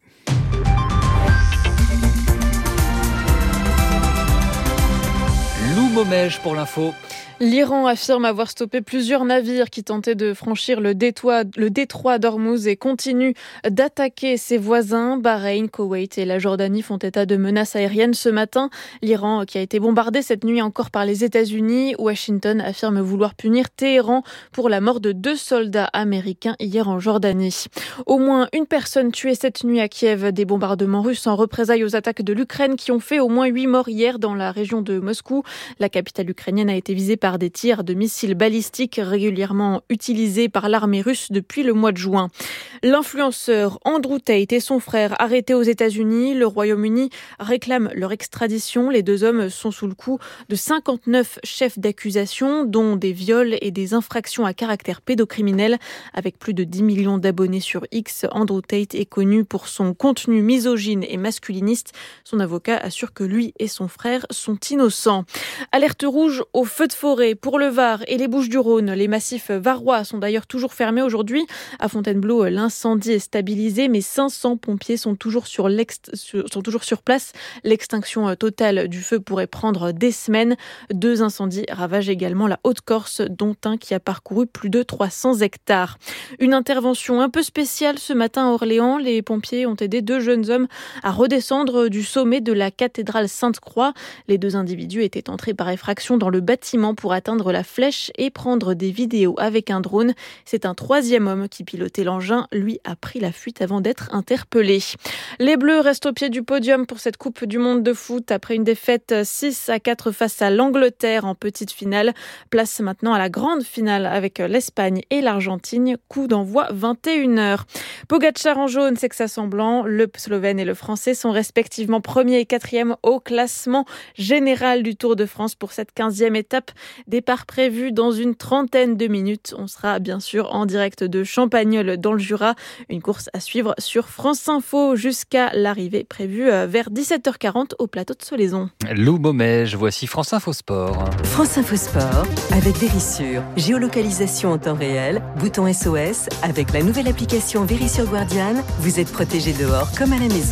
Lou Momège pour l'info. L'Iran affirme avoir stoppé plusieurs navires qui tentaient de franchir le détroit, le détroit d'Ormuz et continue d'attaquer ses voisins. Bahreïn, Koweït et la Jordanie font état de menaces aériennes ce matin. L'Iran, qui a été bombardé cette nuit encore par les États-Unis. Washington affirme vouloir punir Téhéran pour la mort de deux soldats américains hier en Jordanie. Au moins une personne tuée cette nuit à Kiev. Des bombardements russes en représailles aux attaques de l'Ukraine qui ont fait au moins huit morts hier dans la région de Moscou. La capitale ukrainienne a été visée par des tirs de missiles balistiques régulièrement utilisés par l'armée russe depuis le mois de juin. L'influenceur Andrew Tate et son frère arrêtés aux États-Unis. Le Royaume-Uni réclame leur extradition. Les deux hommes sont sous le coup de cinquante-neuf chefs d'accusation, dont des viols et des infractions à caractère pédocriminel. Avec plus de dix millions d'abonnés sur X, Andrew Tate est connu pour son contenu misogyne et masculiniste. Son avocat assure que lui et son frère sont innocents. Alerte rouge au feu de forêt pour le Var et les Bouches-du-Rhône. Les massifs varois sont d'ailleurs toujours fermés aujourd'hui. À Fontainebleau, l'incendie est stabilisé, mais cinq cents pompiers sont toujours sur, sont toujours sur place. L'extinction totale du feu pourrait prendre des semaines. Deux incendies ravagent également la Haute-Corse, dont un qui a parcouru plus de trois cents hectares. Une intervention un peu spéciale ce matin à Orléans. Les pompiers ont aidé deux jeunes hommes à redescendre du sommet de la cathédrale Sainte-Croix. Les deux individus étaient entrés par effraction dans le bâtiment pour atteindre la flèche et prendre des vidéos avec un drone. C'est un troisième homme qui pilotait l'engin. Lui a pris la fuite avant d'être interpellé. Les Bleus restent au pied du podium pour cette Coupe du Monde de foot après une défaite six à quatre face à l'Angleterre en petite finale. Place maintenant à la grande finale avec l'Espagne et l'Argentine. Coup d'envoi vingt et une heures. Pogačar en jaune, c'est que ça sent blanc. Le Slovène et le Français sont respectivement premier et quatrième au classement général du Tour de France pour cette quinzième étape. Départ prévu dans une trentaine de minutes. On sera bien sûr en direct de Champagnole dans le Jura. Une course à suivre sur France Info jusqu'à l'arrivée prévue vers dix-sept heures quarante au plateau de Solaison. Lou Momège, voici France Info Sport. France Info Sport avec Vérissure. Géolocalisation en temps réel, bouton S O S. Avec la nouvelle application Vérissure Guardian, vous êtes protégé dehors comme à la maison.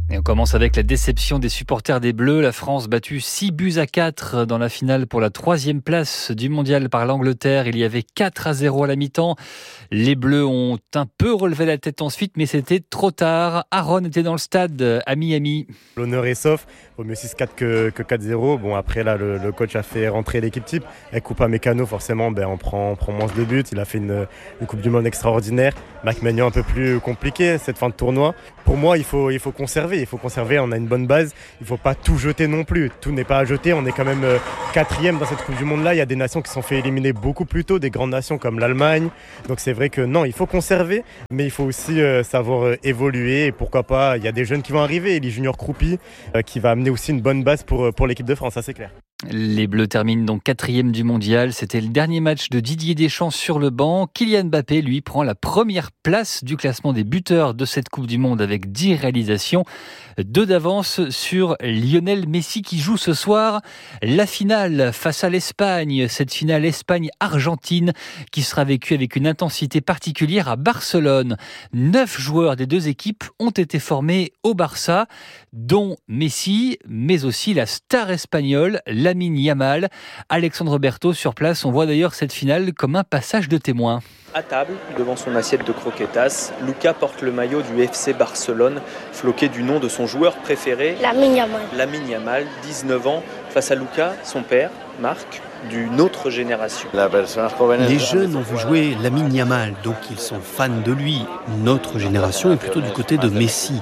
Et on commence avec la déception des supporters des Bleus. La France battue six buts à quatre dans la finale pour la troisième place du mondial par l'Angleterre. Il y avait quatre à zéro à la mi-temps. Les Bleus ont un peu relevé la tête ensuite, mais c'était trop tard. Aaron était dans le stade à Miami. L'honneur est sauf. Vaut mieux six quatre que, que quatre zéro. Bon, après, là, le, le coach a fait rentrer l'équipe type. Avec Upamecano, forcément, ben, on, prend, on prend moins de buts. Il a fait une, une Coupe du Monde extraordinaire. Mike Maignan un peu plus compliqué, cette fin de tournoi. Pour moi, il faut, il faut conserver. Il faut conserver, on a une bonne base. Il ne faut pas tout jeter non plus. Tout n'est pas à jeter. On est quand même quatrième dans cette Coupe du Monde-là. Il y a des nations qui se sont fait éliminer beaucoup plus tôt, des grandes nations comme l'Allemagne. Donc c'est vrai que non, il faut conserver, mais il faut aussi euh, savoir euh, évoluer. Et pourquoi pas, il y a des jeunes qui vont arriver. Elie Junior Kroupi, euh, qui va amener aussi une bonne base pour, pour l'équipe de France, ça c'est clair. Les Bleus terminent donc quatrième du mondial. C'était le dernier match de Didier Deschamps sur le banc. Kylian Mbappé, lui, prend la première place du classement des buteurs de cette Coupe du Monde avec dix réalisations. Deux d'avance sur Lionel Messi qui joue ce soir la finale face à l'Espagne. Cette finale Espagne-Argentine qui sera vécue avec une intensité particulière à Barcelone. Neuf joueurs des deux équipes ont été formés au Barça, dont Messi, mais aussi la star espagnole, Lamine Yamal. Alexandre Berthaud sur place, on voit d'ailleurs cette finale comme un passage de témoin. À table, devant son assiette de croquetas, Lucas porte le maillot du F C Barcelone, floqué du nom de son joueur préféré, Lamine Yamal. Lamine Yamal, dix-neuf ans, face à Lucas, son père, Marc, d'une autre génération. Les jeunes ont vu jouer Lamine Yamal, donc ils sont fans de lui. Notre génération est plutôt du côté de Messi.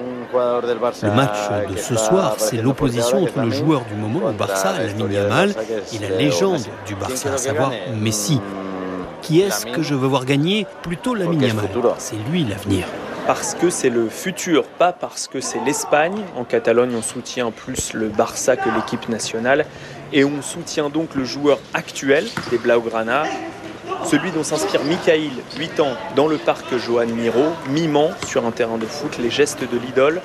Le match de ce soir, c'est l'opposition entre le joueur du moment au Barça, Lamine Yamal, et la légende du Barça, à savoir Messi. Qui est-ce que je veux voir gagner ? Plutôt Lamine Yamal. C'est lui l'avenir. Parce que c'est le futur, pas parce que c'est l'Espagne. En Catalogne, on soutient plus le Barça que l'équipe nationale. Et on soutient donc le joueur actuel des Blaugrana, celui dont s'inspire Mikhail, huit ans, dans le parc Joan Miró, mimant sur un terrain de foot les gestes de l'idole.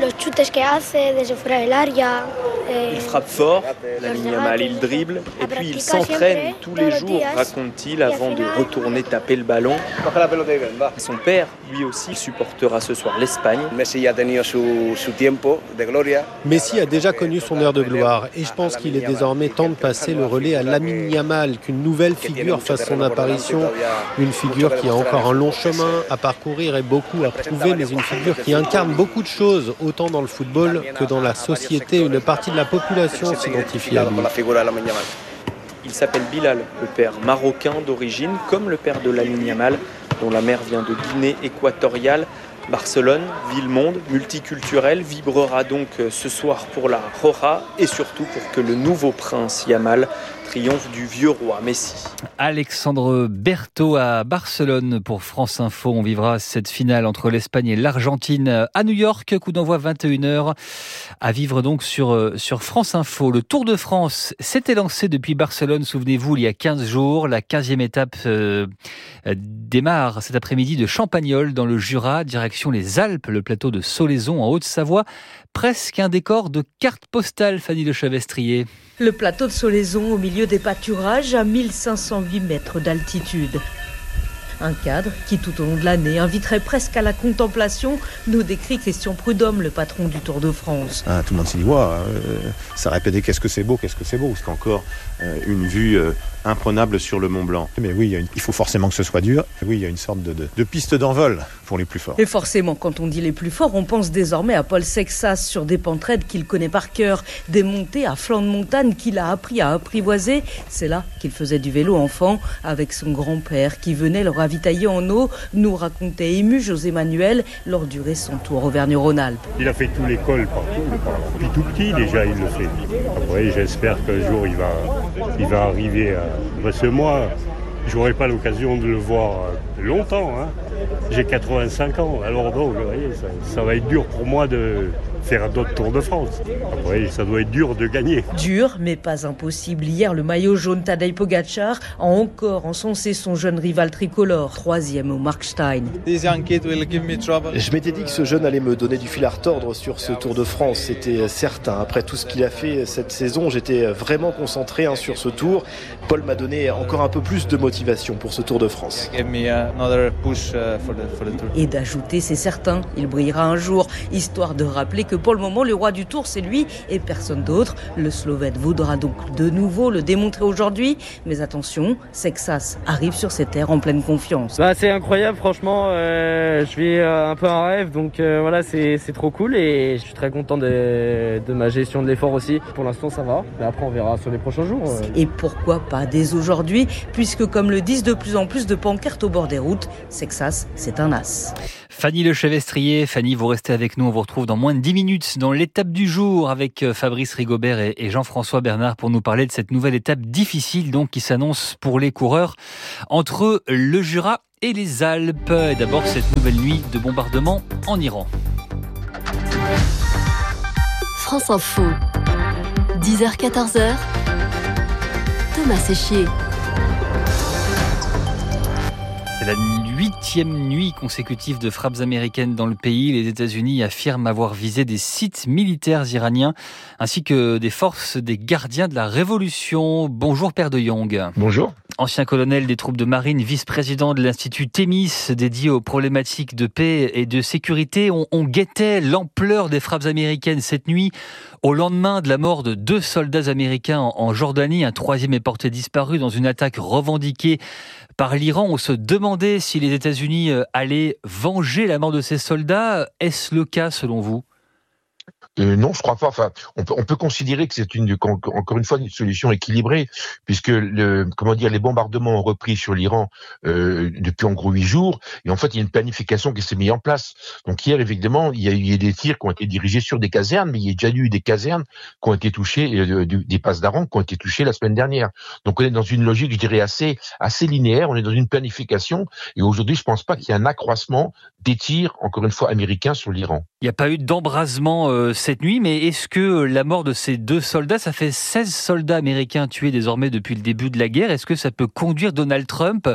Il frappe fort, Lamine Yamal, il dribble, et puis il s'entraîne tous les jours, raconte-t-il, avant de retourner taper le ballon. Son père, lui aussi, supportera ce soir l'Espagne. Messi a déjà connu son heure de gloire, et je pense qu'il est désormais temps de passer le relais à Lamine Yamal, qu'une nouvelle figure fasse son apparition. Une figure qui a encore un long chemin à parcourir et beaucoup à prouver, mais une figure qui incarne beaucoup de choses, autant dans le football que dans la société. Une partie de la population s'identifie à lui. Il s'appelle Bilal, le père marocain d'origine, comme le père de Lamine Yamal, dont la mère vient de Guinée équatoriale. Barcelone, ville-monde, multiculturelle, vibrera donc ce soir pour la Roja et surtout pour que le nouveau prince Yamal triomphe du vieux roi Messi. Alexandre Berthaud à Barcelone pour France Info. On vivra cette finale entre l'Espagne et l'Argentine à New York. Coup d'envoi vingt et une heures à vivre donc sur, sur France Info. Le Tour de France s'était lancé depuis Barcelone, souvenez-vous, il y a quinze jours. La quinzième étape euh, démarre cet après-midi de Champagnole dans le Jura, direction les Alpes, le plateau de Solaison en Haute-Savoie. Presque un décor de carte postale, Fanny Le Chavestrier. Le plateau de Solaison au milieu des pâturages à mille cinq cent huit mètres d'altitude. Un cadre qui, tout au long de l'année, inviterait presque à la contemplation, nous décrit Christian Prudhomme, le patron du Tour de France. Ah, tout le monde s'y voit. Euh, ça répétait qu'est-ce que c'est beau, qu'est-ce que c'est beau. C'est encore euh, une vue euh, imprenable sur le Mont Blanc. Mais oui, il, y a une, il faut forcément que ce soit dur. Oui, il y a une sorte de, de, de piste d'envol pour les plus forts. Et forcément, quand on dit les plus forts, on pense désormais à Paul Sexas sur des pentes raides qu'il connaît par cœur, des montées à flanc de montagne qu'il a appris à apprivoiser. C'est là qu'il faisait du vélo enfant avec son grand-père qui venait le ravitailler en eau, nous racontait ému José Manuel lors du récent Tour Auvergne-Rhône-Alpes. Il a fait tout l'école partout, depuis tout petit déjà il le fait. Après j'espère qu'un jour il va, il va arriver à... Parce que moi, j'aurai pas l'occasion de le voir longtemps. Hein. J'ai quatre-vingt-cinq ans, alors donc, vous voyez, ça, ça va être dur pour moi de faire d'autres Tours de France. Oui, ça doit être dur de gagner. Dur, mais pas impossible. Hier, le maillot jaune Tadej Pogačar a encore encensé son jeune rival tricolore, troisième au Markstein. Je m'étais dit que ce jeune allait me donner du fil à retordre sur ce Tour de France, c'était certain. Après tout ce qu'il a fait cette saison, j'étais vraiment concentré hein, sur ce Tour. Paul m'a donné encore un peu plus de motivation pour ce Tour de France. Et d'ajouter, c'est certain, il brillera un jour, histoire de rappeler que pour le moment, le roi du Tour, c'est lui et personne d'autre. Le Slovène voudra donc de nouveau le démontrer aujourd'hui. Mais attention, Sexas arrive sur ses terres en pleine confiance. Bah, c'est incroyable, franchement. Euh, je vis euh, un peu un rêve, donc euh, voilà, c'est, c'est trop cool et je suis très content de, de ma gestion de l'effort aussi. Pour l'instant, ça va, mais après, on verra sur les prochains jours. Euh. Et pourquoi pas dès aujourd'hui, puisque comme le disent de plus en plus de pancartes au bord des routes, Sexas, c'est un as. Fanny Lechevestrier, Fanny, vous restez avec nous, on vous retrouve dans moins de dix minutes dans l'étape du jour avec Fabrice Rigobert et Jean-François Bernard pour nous parler de cette nouvelle étape difficile donc qui s'annonce pour les coureurs entre le Jura et les Alpes. Et d'abord cette nouvelle nuit de bombardement en Iran. France Info, dix heures quatorze heures, Thomas Séchier. C'est la huitième nuit consécutive de frappes américaines dans le pays. Les États-Unis affirment avoir visé des sites militaires iraniens ainsi que des forces des gardiens de la Révolution. Bonjour Père de Jong. Bonjour. Ancien colonel des troupes de marine, vice-président de l'Institut Thémis dédié aux problématiques de paix et de sécurité. On, on guettait l'ampleur des frappes américaines cette nuit. Au lendemain de la mort de deux soldats américains en, en Jordanie, un troisième est porté disparu dans une attaque revendiquée par l'Iran. On se demandait si les États-Unis allaient venger la mort de ces soldats. Est-ce le cas selon vous ? Euh, non, je crois pas. Enfin, on peut, on peut considérer que c'est une, encore une fois, une solution équilibrée, puisque le, comment dire, les bombardements ont repris sur l'Iran euh, depuis en gros huit jours, et en fait, il y a une planification qui s'est mise en place. Donc hier, évidemment, il y a eu des tirs qui ont été dirigés sur des casernes, mais il y a déjà eu des casernes qui ont été touchées, euh, des passes d'Aran qui ont été touchées la semaine dernière. Donc on est dans une logique, je dirais, assez, assez linéaire. On est dans une planification, et aujourd'hui, je pense pas qu'il y ait un accroissement des tirs, encore une fois, américains sur l'Iran. Il n'y a pas eu d'embrasement euh, cette nuit, mais est-ce que la mort de ces deux soldats, ça fait seize soldats américains tués désormais depuis le début de la guerre, est-ce que ça peut conduire Donald Trump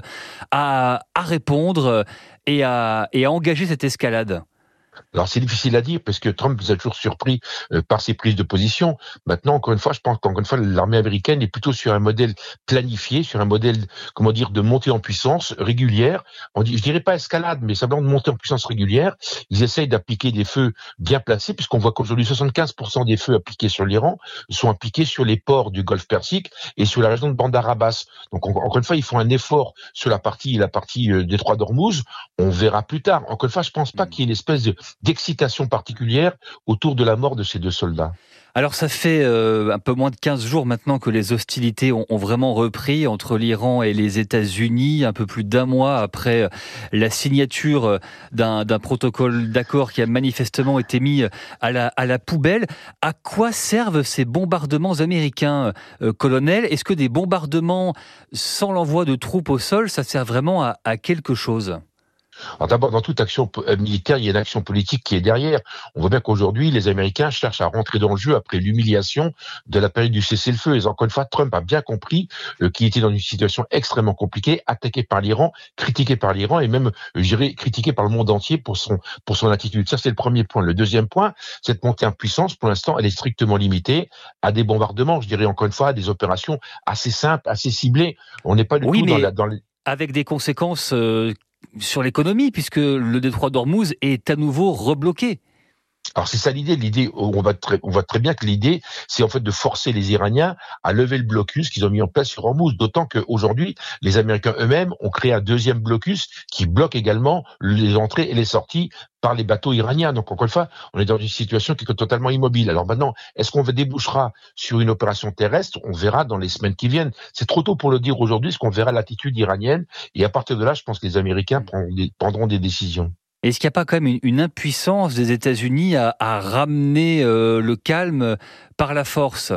à, à répondre et à, et à engager cette escalade ? Alors c'est difficile à dire parce que Trump vous a toujours surpris euh, par ses prises de position. Maintenant, encore une fois, je pense qu'encore une fois, l'armée américaine est plutôt sur un modèle planifié, sur un modèle, comment dire, de montée en puissance régulière. On dit, je dirais pas escalade, mais simplement de montée en puissance régulière. Ils essayent d'appliquer des feux bien placés, puisqu'on voit qu'aujourd'hui soixante-quinze pour cent des feux appliqués sur l'Iran sont appliqués sur les ports du Golfe Persique et sur la région de Bandar Abbas. Donc encore une fois, ils font un effort sur la partie, la partie euh, détroit d'Ormuz. On verra plus tard. Encore une fois, je pense pas qu'il y ait une espèce de d'excitation particulière autour de la mort de ces deux soldats. Alors ça fait euh, un peu moins de quinze jours maintenant que les hostilités ont, ont vraiment repris entre l'Iran et les États-Unis, un peu plus d'un mois après la signature d'un, d'un protocole d'accord qui a manifestement été mis à la, à la poubelle. À quoi servent ces bombardements américains, euh, colonel ? Est-ce que des bombardements sans l'envoi de troupes au sol, ça sert vraiment à, à quelque chose ? Alors d'abord, dans toute action militaire, il y a une action politique qui est derrière. On voit bien qu'aujourd'hui, les Américains cherchent à rentrer dans le jeu après l'humiliation de la période du cessez-le-feu. Et encore une fois, Trump a bien compris euh, qu'il était dans une situation extrêmement compliquée, attaqué par l'Iran, critiqué par l'Iran et même, euh, je dirais, critiqué par le monde entier pour son pour son attitude. Ça, c'est le premier point. Le deuxième point, cette montée en puissance, pour l'instant, elle est strictement limitée à des bombardements. Je dirais encore une fois, à des opérations assez simples, assez ciblées. On n'est pas du oui, tout mais dans la dans les... avec des conséquences. Euh... sur l'économie, puisque le détroit d'Ormuz est à nouveau rebloqué. Alors c'est ça l'idée. L'idée, on voit très, on voit très bien que l'idée, c'est en fait de forcer les Iraniens à lever le blocus qu'ils ont mis en place sur Hormuz. D'autant qu'aujourd'hui, les Américains eux-mêmes ont créé un deuxième blocus qui bloque également les entrées et les sorties par les bateaux iraniens. Donc encore une fois, on est dans une situation qui est totalement immobile. Alors maintenant, est-ce qu'on débouchera sur une opération terrestre ? On verra dans les semaines qui viennent. C'est trop tôt pour le dire aujourd'hui, parce qu'on verra l'attitude iranienne. Et à partir de là, je pense que les Américains prendront des, prendront des décisions. Est-ce qu'il n'y a pas quand même une, une impuissance des États-Unis à, à ramener euh, le calme par la force ?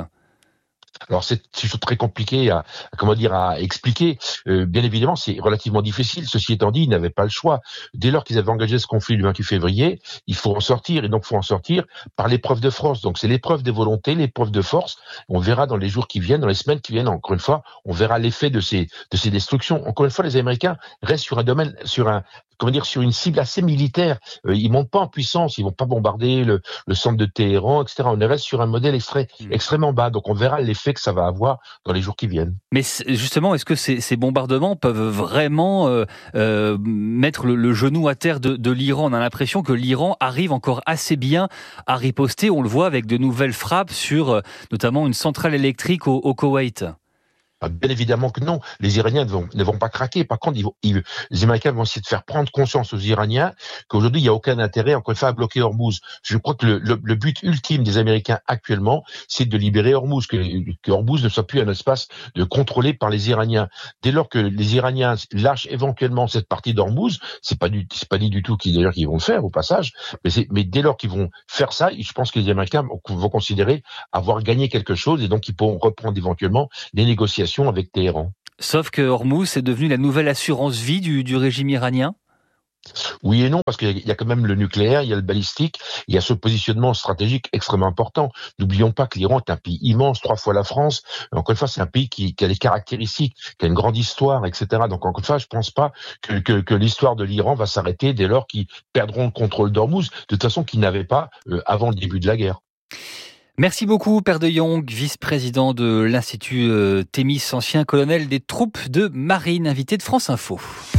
Alors c'est, c'est très compliqué à, à comment dire à expliquer. Euh, bien évidemment, c'est relativement difficile. Ceci étant dit, ils n'avaient pas le choix. Dès lors qu'ils avaient engagé ce conflit le vingt-huit février, il faut en sortir et donc faut en sortir par l'épreuve de force. Donc c'est l'épreuve des volontés, l'épreuve de force. On verra dans les jours qui viennent, dans les semaines qui viennent. Encore une fois, on verra l'effet de ces de ces destructions. Encore une fois, les Américains restent sur un domaine, sur un comment dire, sur une cible assez militaire. Euh, ils montent pas en puissance, ils vont pas bombarder le, le centre de Téhéran, et cetera. On reste sur un modèle extré, mmh. extrêmement bas. Donc on verra l'effet que ça va avoir dans les jours qui viennent. Mais justement, est-ce que ces, ces bombardements peuvent vraiment euh, euh, mettre le, le genou à terre de, de l'Iran ? On a l'impression que l'Iran arrive encore assez bien à riposter. On le voit avec de nouvelles frappes sur euh, notamment une centrale électrique au, au Koweït. Bien évidemment que non, les Iraniens ne vont, ne vont pas craquer. Par contre, ils vont, ils, les Américains vont essayer de faire prendre conscience aux Iraniens qu'aujourd'hui, il n'y a aucun intérêt, encore une fois, à bloquer Hormuz. Je crois que le, le, le but ultime des Américains actuellement, c'est de libérer Hormuz, que, que Hormuz ne soit plus un espace de contrôlé par les Iraniens. Dès lors que les Iraniens lâchent éventuellement cette partie d'Hormuz, c'est pas du, c'est pas dit du tout qu'ils, d'ailleurs, qu'ils vont le faire au passage, mais, c'est, mais dès lors qu'ils vont faire ça, je pense que les Américains vont considérer avoir gagné quelque chose et donc ils pourront reprendre éventuellement les négociations avec Téhéran. Sauf que Hormuz est devenu la nouvelle assurance vie du, du régime iranien ? Oui et non, parce qu'il y a quand même le nucléaire, il y a le balistique, il y a ce positionnement stratégique extrêmement important. N'oublions pas que l'Iran est un pays immense, trois fois la France. Encore une fois, c'est un pays qui, qui a des caractéristiques, qui a une grande histoire, et cetera. Donc encore une fois, je pense pas que, que, que l'histoire de l'Iran va s'arrêter dès lors qu'ils perdront le contrôle d'Hormuz, de toute façon qu'ils n'avaient pas euh, avant le début de la guerre. Merci beaucoup, Père de Jong, vice-président de l'Institut euh, Thémis, ancien colonel des troupes de marine, invité de France Info.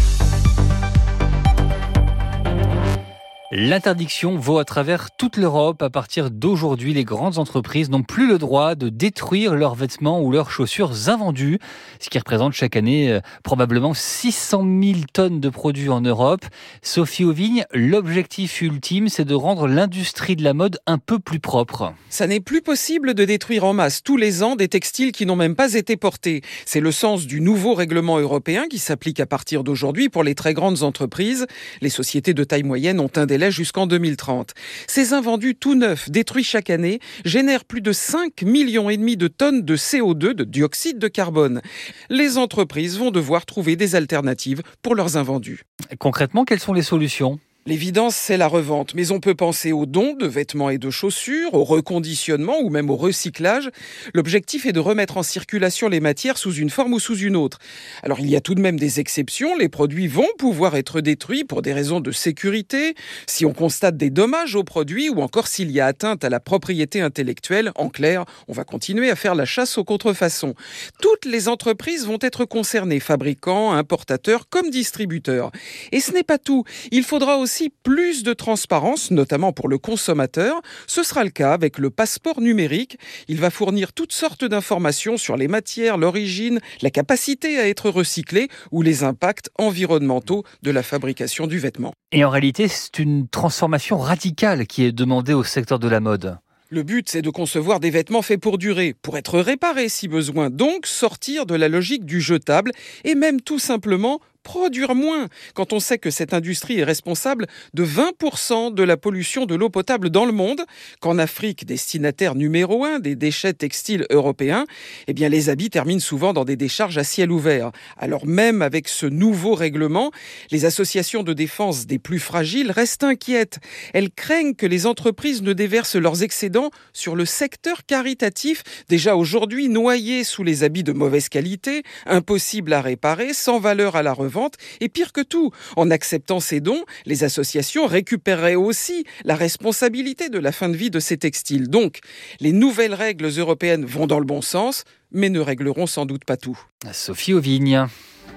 L'interdiction vaut à travers toute l'Europe. À partir d'aujourd'hui, les grandes entreprises n'ont plus le droit de détruire leurs vêtements ou leurs chaussures invendus, ce qui représente chaque année euh, probablement six cent mille tonnes de produits en Europe. Sophie Auvigne, l'objectif ultime, c'est de rendre l'industrie de la mode un peu plus propre. Ça n'est plus possible de détruire en masse tous les ans des textiles qui n'ont même pas été portés. C'est le sens du nouveau règlement européen qui s'applique à partir d'aujourd'hui pour les très grandes entreprises. Les sociétés de taille moyenne ont un délai jusqu'en deux mille trente. Ces invendus tout neufs, détruits chaque année, génèrent plus de cinq millions et demi de tonnes de C O deux, de dioxyde de carbone. Les entreprises vont devoir trouver des alternatives pour leurs invendus. Concrètement, quelles sont les solutions ? L'évidence, c'est la revente, mais on peut penser aux dons de vêtements et de chaussures, au reconditionnement ou même au recyclage. L'objectif est de remettre en circulation les matières sous une forme ou sous une autre. Alors il y a tout de même des exceptions, les produits vont pouvoir être détruits pour des raisons de sécurité, si on constate des dommages aux produits ou encore s'il y a atteinte à la propriété intellectuelle. En clair, on va continuer à faire la chasse aux contrefaçons. Toutes les entreprises vont être concernées, fabricants, importateurs comme distributeurs. Et ce n'est pas tout, il faudra aussi plus de transparence, notamment pour le consommateur. Ce sera le cas avec le passeport numérique. Il va fournir toutes sortes d'informations sur les matières, l'origine, la capacité à être recyclé ou les impacts environnementaux de la fabrication du vêtement. Et en réalité, c'est une transformation radicale qui est demandée au secteur de la mode. Le but, c'est de concevoir des vêtements faits pour durer, pour être réparés si besoin, donc sortir de la logique du jetable et même tout simplement produire moins, quand on sait que cette industrie est responsable de vingt pour cent de la pollution de l'eau potable dans le monde, qu'en Afrique, destinataire numéro un des déchets textiles européens, eh bien les habits terminent souvent dans des décharges à ciel ouvert. Alors même avec ce nouveau règlement, les associations de défense des plus fragiles restent inquiètes. Elles craignent que les entreprises ne déversent leurs excédents sur le secteur caritatif, déjà aujourd'hui noyé sous les habits de mauvaise qualité, impossible à réparer, sans valeur à la revente. Et pire que tout, en acceptant ces dons, les associations récupéreraient aussi la responsabilité de la fin de vie de ces textiles. Donc, les nouvelles règles européennes vont dans le bon sens, mais ne régleront sans doute pas tout. Sophie Auvigne.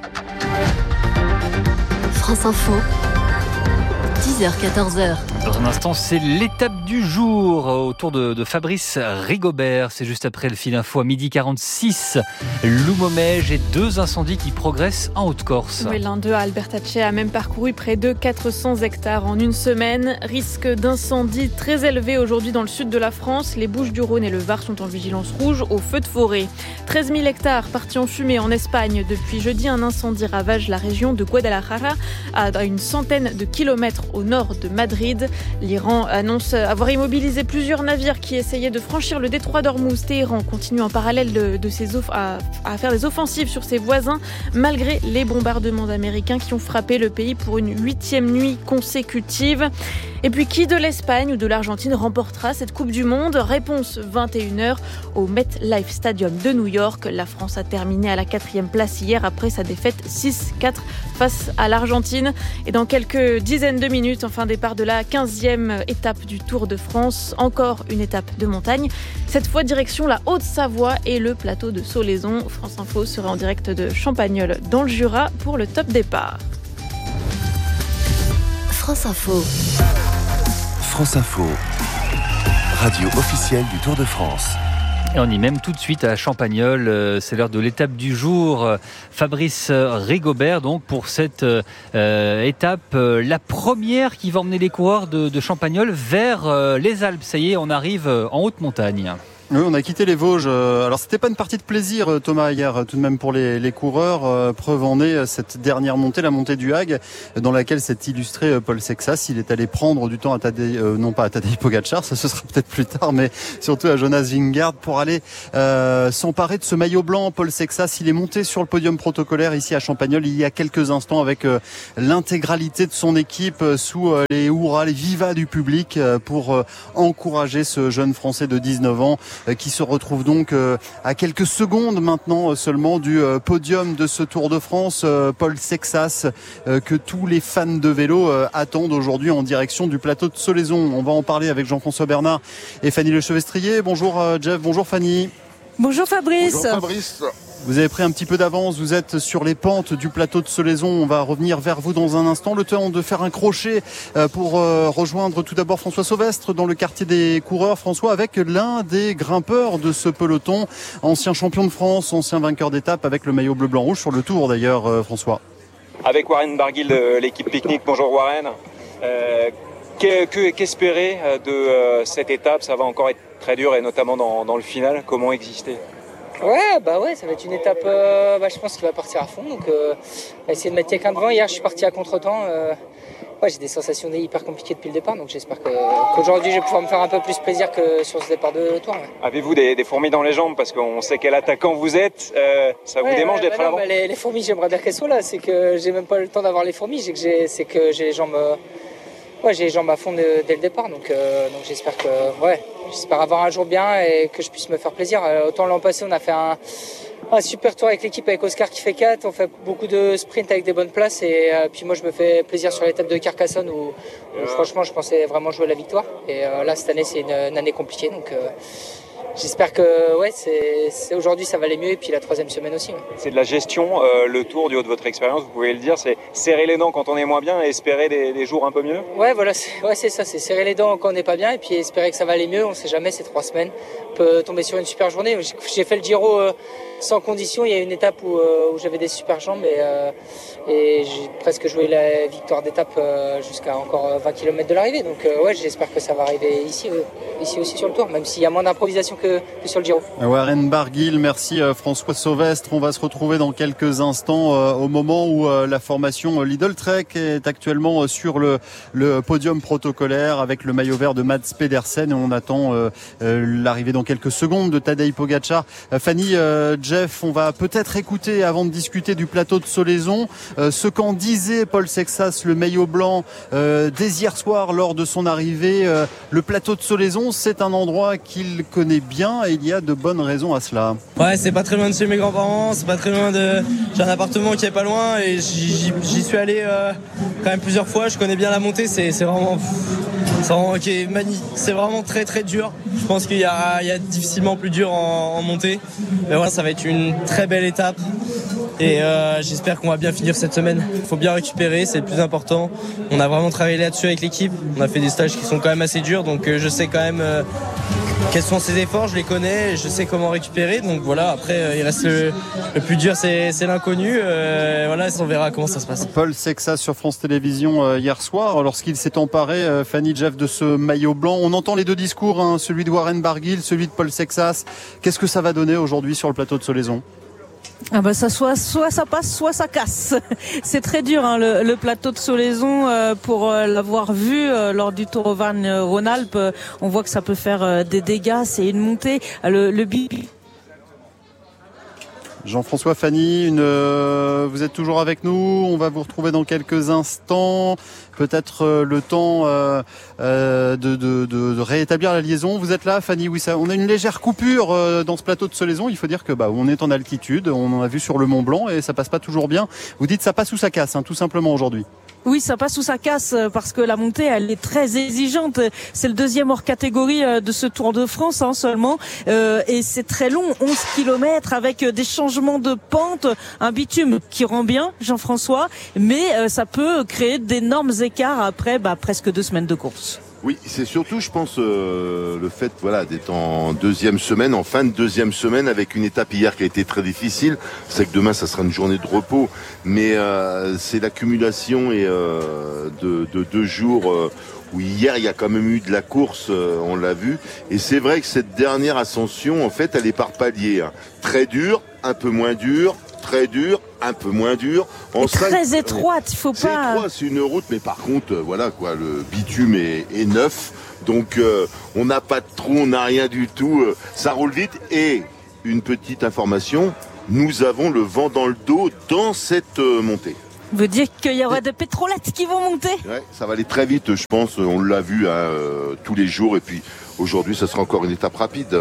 France Info. dix heures quatorze heures. Dans un instant, c'est l'étape du jour autour de, de Fabrice Rigobert. C'est juste après le fil info à midi quarante-six. Loumomège et deux incendies qui progressent en Haute-Corse. Oui, l'un d'eux à Albertache a même parcouru près de quatre cents hectares en une semaine. Risque d'incendie très élevé aujourd'hui dans le sud de la France. Les Bouches-du-Rhône et le Var sont en vigilance rouge au feu de forêt. treize mille hectares partis en fumée en Espagne. Depuis jeudi, un incendie ravage la région de Guadalajara à une centaine de kilomètres au nord de Madrid. L'Iran annonce avoir immobilisé plusieurs navires qui essayaient de franchir le détroit d'Ormuz. Téhéran continue en parallèle de, de ses off- à, à faire des offensives sur ses voisins, malgré les bombardements américains qui ont frappé le pays pour une huitième nuit consécutive. Et puis, qui de l'Espagne ou de l'Argentine remportera cette Coupe du Monde ? Réponse vingt et une heures au MetLife Stadium de New York. La France a terminé à la quatrième place hier après sa défaite six quatre face à l'Argentine. Et dans quelques dizaines de minutes, enfin départ de la quinzième étape du Tour de France. Encore une étape de montagne. Cette fois, direction la Haute-Savoie et le plateau de Solaison. France Info sera en direct de Champagnole dans le Jura pour le top départ. France Info. France Info, radio officielle du Tour de France. Et on y mène tout de suite à Champagnole. C'est l'heure de l'étape du jour. Fabrice Rigobert, donc, pour cette euh, étape, euh, la première qui va emmener les coureurs de, de Champagnole vers euh, les Alpes. Ça y est, on arrive en haute montagne. Oui, on a quitté les Vosges. Alors, c'était pas une partie de plaisir, Thomas, hier, tout de même pour les, les coureurs. Preuve en est cette dernière montée, la montée du Hag, dans laquelle s'est illustré Paul Sexas. Il est allé prendre du temps à Tadej, euh, non pas à Tadej Pogačar, ça ce sera peut-être plus tard, mais surtout à Jonas Vingegaard pour aller euh, s'emparer de ce maillot blanc. Paul Sexas, il est monté sur le podium protocolaire ici à Champagnole il y a quelques instants avec euh, l'intégralité de son équipe euh, sous euh, les hurrahs, les vivas du public euh, pour euh, encourager ce jeune Français de dix-neuf ans qui se retrouve donc à quelques secondes maintenant seulement du podium de ce Tour de France. Paul Sexas, que tous les fans de vélo attendent aujourd'hui en direction du plateau de Solaison. On va en parler avec Jean-François Bernard et Fanny Lechevestrier. Bonjour Jeff, bonjour Fanny. Bonjour Fabrice. Bonjour Fabrice. Vous avez pris un petit peu d'avance, vous êtes sur les pentes du plateau de Solaison. On va revenir vers vous dans un instant. Le temps de faire un crochet pour rejoindre tout d'abord François Sauvestre dans le quartier des coureurs. François, avec l'un des grimpeurs de ce peloton, ancien champion de France, ancien vainqueur d'étape avec le maillot bleu, blanc, rouge sur le Tour d'ailleurs, François. Avec Warren Barguil de l'équipe Picnic. Bonjour Warren. Euh, que, que, qu'espérer de euh, cette étape ? Ça va encore être très dur et notamment dans, dans le final. Comment exister ? Ouais, bah ouais, ça va être une étape, euh, bah, je pense qu'il va partir à fond. Donc, euh, on va essayer de mettre quelqu'un devant. Hier, je suis parti à contre-temps. Euh, ouais, j'ai des sensations hyper compliquées depuis le départ. Donc, j'espère que, qu'aujourd'hui, je vais pouvoir me faire un peu plus plaisir que sur ce départ de Tour. Ouais. Avez-vous des, des fourmis dans les jambes ? Parce qu'on sait quel attaquant vous êtes. Euh, ça vous ouais, démange ouais, d'être bah à l'avant ? bah les, les fourmis, j'aimerais bien qu'elles soient là. C'est que j'ai même pas le temps d'avoir les fourmis. J'ai que j'ai, c'est que j'ai les jambes. Euh, Ouais, j'ai les jambes à fond de, dès le départ, donc, euh, donc j'espère que, ouais, j'espère avoir un jour bien et que je puisse me faire plaisir. Euh, autant l'an passé, on a fait un, un super tour avec l'équipe, avec Oscar qui fait quatre, on fait beaucoup de sprints avec des bonnes places et euh, puis moi je me fais plaisir sur l'étape de Carcassonne où, où franchement je pensais vraiment jouer la victoire. Et euh, là cette année c'est une, une année compliquée, donc euh, j'espère que ouais, c'est, c'est aujourd'hui ça va aller mieux et puis la troisième semaine aussi. Ouais. C'est de la gestion, euh, le Tour du haut de votre expérience, vous pouvez le dire, c'est serrer les dents quand on est moins bien et espérer des, des jours un peu mieux. Ouais, voilà, c'est, ouais, c'est ça, c'est serrer les dents quand on n'est pas bien et puis espérer que ça va aller mieux. On sait jamais, c'est trois semaines, on peut tomber sur une super journée. J'ai fait le Giro euh, sans condition, il y a une étape où, euh, où j'avais des super jambes et, euh, et j'ai presque joué la victoire d'étape euh, jusqu'à encore vingt kilomètres de l'arrivée. Donc euh, ouais, j'espère que ça va arriver ici, euh, ici aussi sur le Tour, même s'il y a moins d'improvisation que, que sur le Giro. Warren Barguil, merci François Sauvestre. On va se retrouver dans quelques instants euh, au moment où euh, la formation Lidl Trek est actuellement euh, sur le, le podium protocolaire avec le maillot vert de Mads Pedersen et on attend euh, euh, l'arrivée dans quelques secondes de Tadej Pogačar. Euh, Fanny, euh, Jeff, on va peut-être écouter avant de discuter du plateau de Solaison euh, ce qu'en disait Paul Sexas, le maillot blanc, euh, dès hier soir lors de son arrivée. Euh, le plateau de Solaison, c'est un endroit qu'il connaît bien et il y a de bonnes raisons à cela. Ouais, c'est pas très loin de chez mes grands-parents, c'est pas très loin de... J'ai un appartement qui est pas loin et j'y, j'y suis allé euh, quand même plusieurs fois, je connais bien la montée, c'est, c'est vraiment... C'est vraiment, okay, mani... c'est vraiment très très dur. Je pense qu'il y a, il y a difficilement plus dur en, en montée. Mais voilà, ça va être une très belle étape. Et euh, j'espère qu'on va bien finir cette semaine. Il faut bien récupérer, c'est le plus important. On a vraiment travaillé là-dessus avec l'équipe. On a fait des stages qui sont quand même assez durs, donc euh, je sais quand même euh, quels sont ses efforts, je les connais, je sais comment récupérer. Donc voilà, après euh, il reste le, le plus dur, c'est, c'est l'inconnu. Euh, voilà, on verra comment ça se passe. Paul Sexas sur France Télévisions euh, hier soir, lorsqu'il s'est emparé, euh, Fanny, Jeff, de ce maillot blanc. On entend les deux discours, hein, celui de Warren Barguil, celui de Paul Sexas. Qu'est-ce que ça va donner aujourd'hui sur le plateau de Solaison ? Ah bah ça soit soit ça passe soit ça casse. C'est très dur hein, le, le plateau de Solaison euh, pour euh, l'avoir vu euh, lors du Tour Auvergne-Rhône-Alpes. Euh, on voit que ça peut faire euh, des dégâts. C'est une montée. Le, le bi- Jean-François, Fanny, une, euh, vous êtes toujours avec nous. On va vous retrouver dans quelques instants. Peut-être euh, le temps euh, euh, de, de, de, de rétablir la liaison. Vous êtes là, Fanny? Oui, ça, on a une légère coupure euh, dans ce plateau de Solaison. Il faut dire que bah, on est en altitude. On en a vu sur le Mont Blanc et ça passe pas toujours bien. Vous dites ça passe ou ça casse, hein, tout simplement aujourd'hui. Oui, ça passe ou ça casse parce que la montée, elle est très exigeante. C'est le deuxième hors catégorie de ce Tour de France hein, seulement. Euh, et c'est très long, onze kilomètres avec des changements de pente, un bitume qui rend bien, Jean-François, mais euh, ça peut créer d'énormes écarts après bah, presque deux semaines de course. Oui, c'est surtout, je pense, euh, le fait voilà, d'être en deuxième semaine, en fin de deuxième semaine, avec une étape hier qui a été très difficile. C'est que demain, ça sera une journée de repos. Mais euh, c'est l'accumulation et, euh, de, de deux jours euh, où hier, il y a quand même eu de la course, euh, on l'a vu. Et c'est vrai que cette dernière ascension, en fait, elle est par palier. Hein. Très dure, un peu moins dure, très dur, un peu moins dur. En très cinq... étroite, il faut c'est pas... C'est étroit, c'est une route, mais par contre, euh, voilà quoi, le bitume est, est neuf, donc euh, on n'a pas de trou, on n'a rien du tout, euh, ça roule vite. Et une petite information, nous avons le vent dans le dos dans cette euh, montée. Veut dire qu'il y aura des pétrolettes qui vont monter? Ouais, ça va aller très vite, je pense, on l'a vu hein, euh, tous les jours, et puis aujourd'hui, ça sera encore une étape rapide.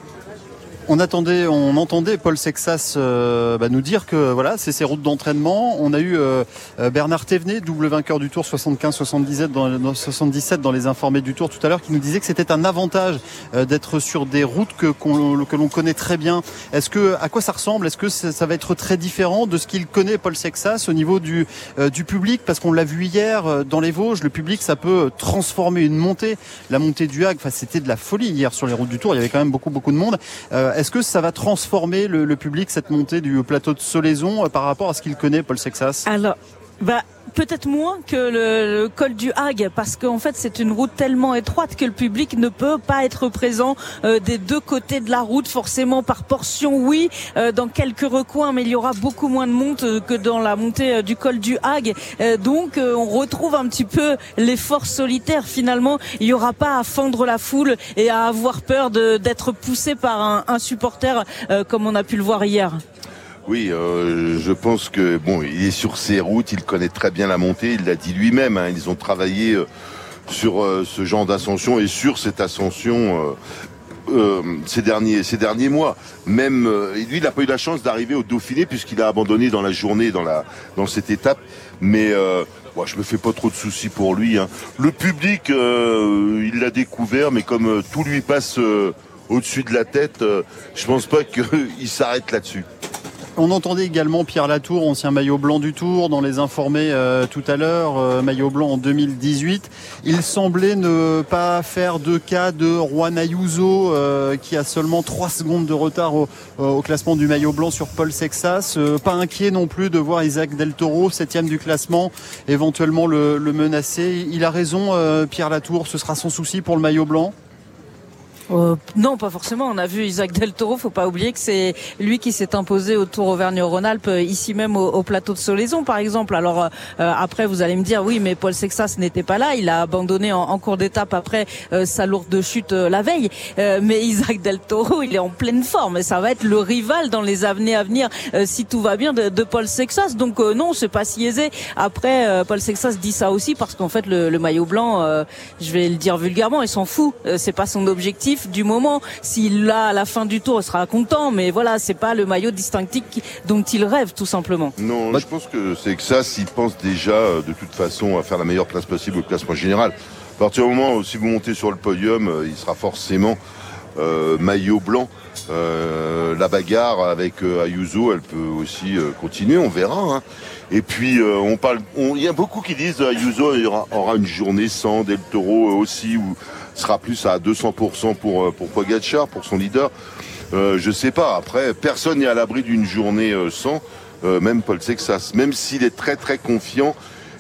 On attendait, on entendait Paul Sexas euh, bah, nous dire que voilà, c'est ses routes d'entraînement. On a eu euh, Bernard Thévenet, double vainqueur du Tour soixante-quinze soixante-dix-sept dans, dans soixante-dix-sept dans les informés du Tour tout à l'heure, qui nous disait que c'était un avantage euh, d'être sur des routes que qu'on, que l'on connaît très bien. Est-ce que à quoi ça ressemble? Est-ce que ça, ça va être très différent de ce qu'il connaît Paul Sexas au niveau du euh, du public? Parce qu'on l'a vu hier euh, dans les Vosges, le public ça peut transformer une montée. La montée du Hague, enfin c'était de la folie hier sur les routes du Tour. Il y avait quand même beaucoup beaucoup de monde. Euh, Est-ce que ça va transformer le, le public, cette montée du plateau de Solaison, euh, par rapport à ce qu'il connaît, Paul Sexas? Alors, bah, peut-être moins que le, le col du Hague, parce qu'en fait c'est une route tellement étroite que le public ne peut pas être présent euh, des deux côtés de la route, forcément par portion, oui, euh, dans quelques recoins, mais il y aura beaucoup moins de monde euh, que dans la montée euh, du col du Hague. Euh, donc euh, on retrouve un petit peu l'effort solitaire finalement. Il n'y aura pas à fendre la foule et à avoir peur de, d'être poussé par un, un supporter euh, comme on a pu le voir hier. Oui, euh, je pense que bon, il est sur ses routes, il connaît très bien la montée, il l'a dit lui-même. Hein, ils ont travaillé euh, sur euh, ce genre d'ascension et sur cette ascension euh, euh, ces derniers ces derniers mois. Même euh, lui, il n'a pas eu la chance d'arriver au Dauphiné puisqu'il a abandonné dans la journée dans la dans cette étape. Mais euh, moi, je me fais pas trop de soucis pour lui. Hein. Le public, euh, il l'a découvert, mais comme euh, tout lui passe euh, au-dessus de la tête, euh, je pense pas qu'il s'arrête là-dessus. On entendait également Pierre Latour, ancien maillot blanc du Tour, dans les informés euh, tout à l'heure, euh, maillot blanc en deux mille dix-huit. Il semblait ne pas faire de cas de Juan Ayuso, euh, qui a seulement trois secondes de retard au, au classement du maillot blanc sur Paul Sexas. Euh, pas inquiet non plus de voir Isaac Del Toro, septième du classement, éventuellement le, le menacer. Il a raison, euh, Pierre Latour, ce sera son souci pour le maillot blanc? Euh, non, pas forcément. On a vu Isaac Del Toro. Faut pas oublier que c'est lui qui s'est imposé au Tour Auvergne-Rhône-Alpes, ici même au, au plateau de Solaison, par exemple. Alors euh, après, vous allez me dire, oui, mais Paul Sexas n'était pas là. Il a abandonné en, en cours d'étape après euh, sa lourde chute euh, la veille. Euh, mais Isaac Del Toro, il est en pleine forme. Et ça va être le rival dans les années à venir, euh, si tout va bien, de, de Paul Sexas. Donc euh, non, c'est pas si aisé. Après, euh, Paul Sexas dit ça aussi parce qu'en fait, le, le maillot blanc, euh, je vais le dire vulgairement, il s'en fout. Euh, c'est pas son objectif du moment. S'il l'a à la fin du tour, il sera content, mais voilà, c'est pas le maillot distinctif dont il rêve, tout simplement. Non, bah, je pense que c'est que ça, s'il pense déjà de toute façon à faire la meilleure place possible au classement général. À partir du moment où si vous montez sur le podium, il sera forcément euh, maillot blanc. Euh, la bagarre avec euh, Ayuso, elle peut aussi euh, continuer, on verra. Hein. Et puis euh, on parle, il y a beaucoup qui disent Ayuso aura, aura une journée sans, Del Toro aussi, ou sera plus à deux cents pour cent pour pour Pogačar, pour son leader. Euh, je sais pas. Après, personne n'est à l'abri d'une journée euh, sans, euh, même Paul Sexas, même s'il est très très confiant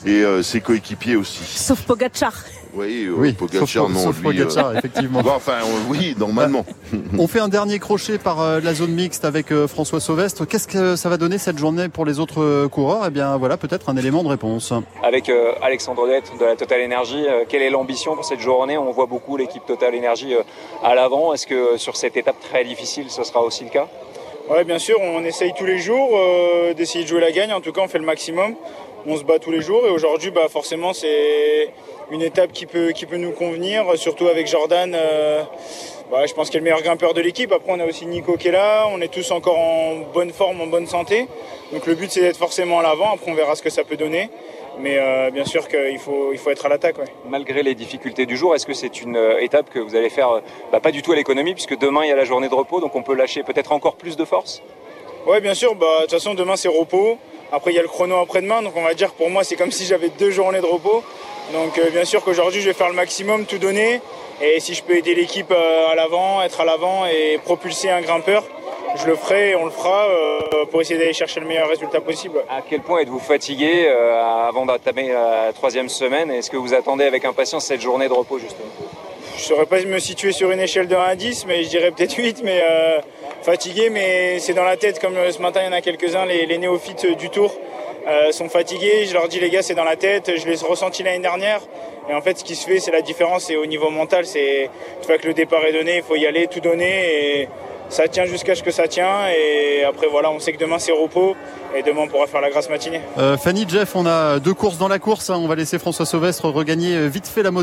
et euh, ses coéquipiers aussi. Sauf Pogacar. Oui, euh, oui, Pogacar, sauf, non, sauf lui, Pogacar, euh... effectivement. Bon, enfin, euh, oui, normalement. On fait un dernier crochet par euh, la zone mixte avec euh, François Sauvestre. Qu'est-ce que ça va donner cette journée pour les autres euh, coureurs ? Eh bien, voilà, peut-être un élément de réponse. Avec euh, Alexandre Dette de la Total Energy, euh, quelle est l'ambition pour cette journée ? On voit beaucoup l'équipe Total Energy euh, à l'avant. Est-ce que euh, sur cette étape très difficile, ce sera aussi le cas ? Oui, bien sûr, on essaye tous les jours euh, d'essayer de jouer la gagne. En tout cas, on fait le maximum. On se bat tous les jours et aujourd'hui, bah, forcément, c'est une étape qui peut, qui peut nous convenir, surtout avec Jordan. Euh, bah, je pense qu'il est le meilleur grimpeur de l'équipe. Après, on a aussi Nico qui est là. On est tous encore en bonne forme, en bonne santé. Donc le but, c'est d'être forcément à l'avant. Après, on verra ce que ça peut donner. Mais euh, bien sûr qu'il faut, il faut être à l'attaque. Ouais. Malgré les difficultés du jour, est-ce que c'est une euh, étape que vous allez faire euh, bah, pas du tout à l'économie, puisque demain, il y a la journée de repos, donc on peut lâcher peut-être encore plus de force ? Oui, bien sûr. Bah, de toute façon, demain, c'est repos. Après, il y a le chrono après-demain. Donc on va dire que pour moi, c'est comme si j'avais deux journées de repos. Donc euh, bien sûr qu'aujourd'hui, je vais faire le maximum, tout donner. Et si je peux aider l'équipe euh, à l'avant, être à l'avant et propulser un grimpeur, je le ferai et on le fera euh, pour essayer d'aller chercher le meilleur résultat possible. À quel point êtes-vous fatigué euh, avant d'entamer la troisième semaine ? Est-ce que vous attendez avec impatience cette journée de repos justement ? Je ne saurais pas me situer sur une échelle de un à dix, mais je dirais peut-être huit, mais euh, fatigué, mais c'est dans la tête. Comme ce matin, il y en a quelques-uns, les, les néophytes du Tour euh, sont fatigués. Je leur dis, les gars, c'est dans la tête. Je l'ai ressenti l'année dernière. Et en fait, ce qui se fait, c'est la différence. C'est au niveau mental. C'est une fois que le départ est donné, il faut y aller, tout donner. Et ça tient jusqu'à ce que ça tient. Et après, voilà, on sait que demain, c'est repos. Et demain, on pourra faire la grasse matinée. Euh, Fanny, Jeff, on a deux courses dans la course. Hein. On va laisser François Sauvestre regagner vite fait la moto.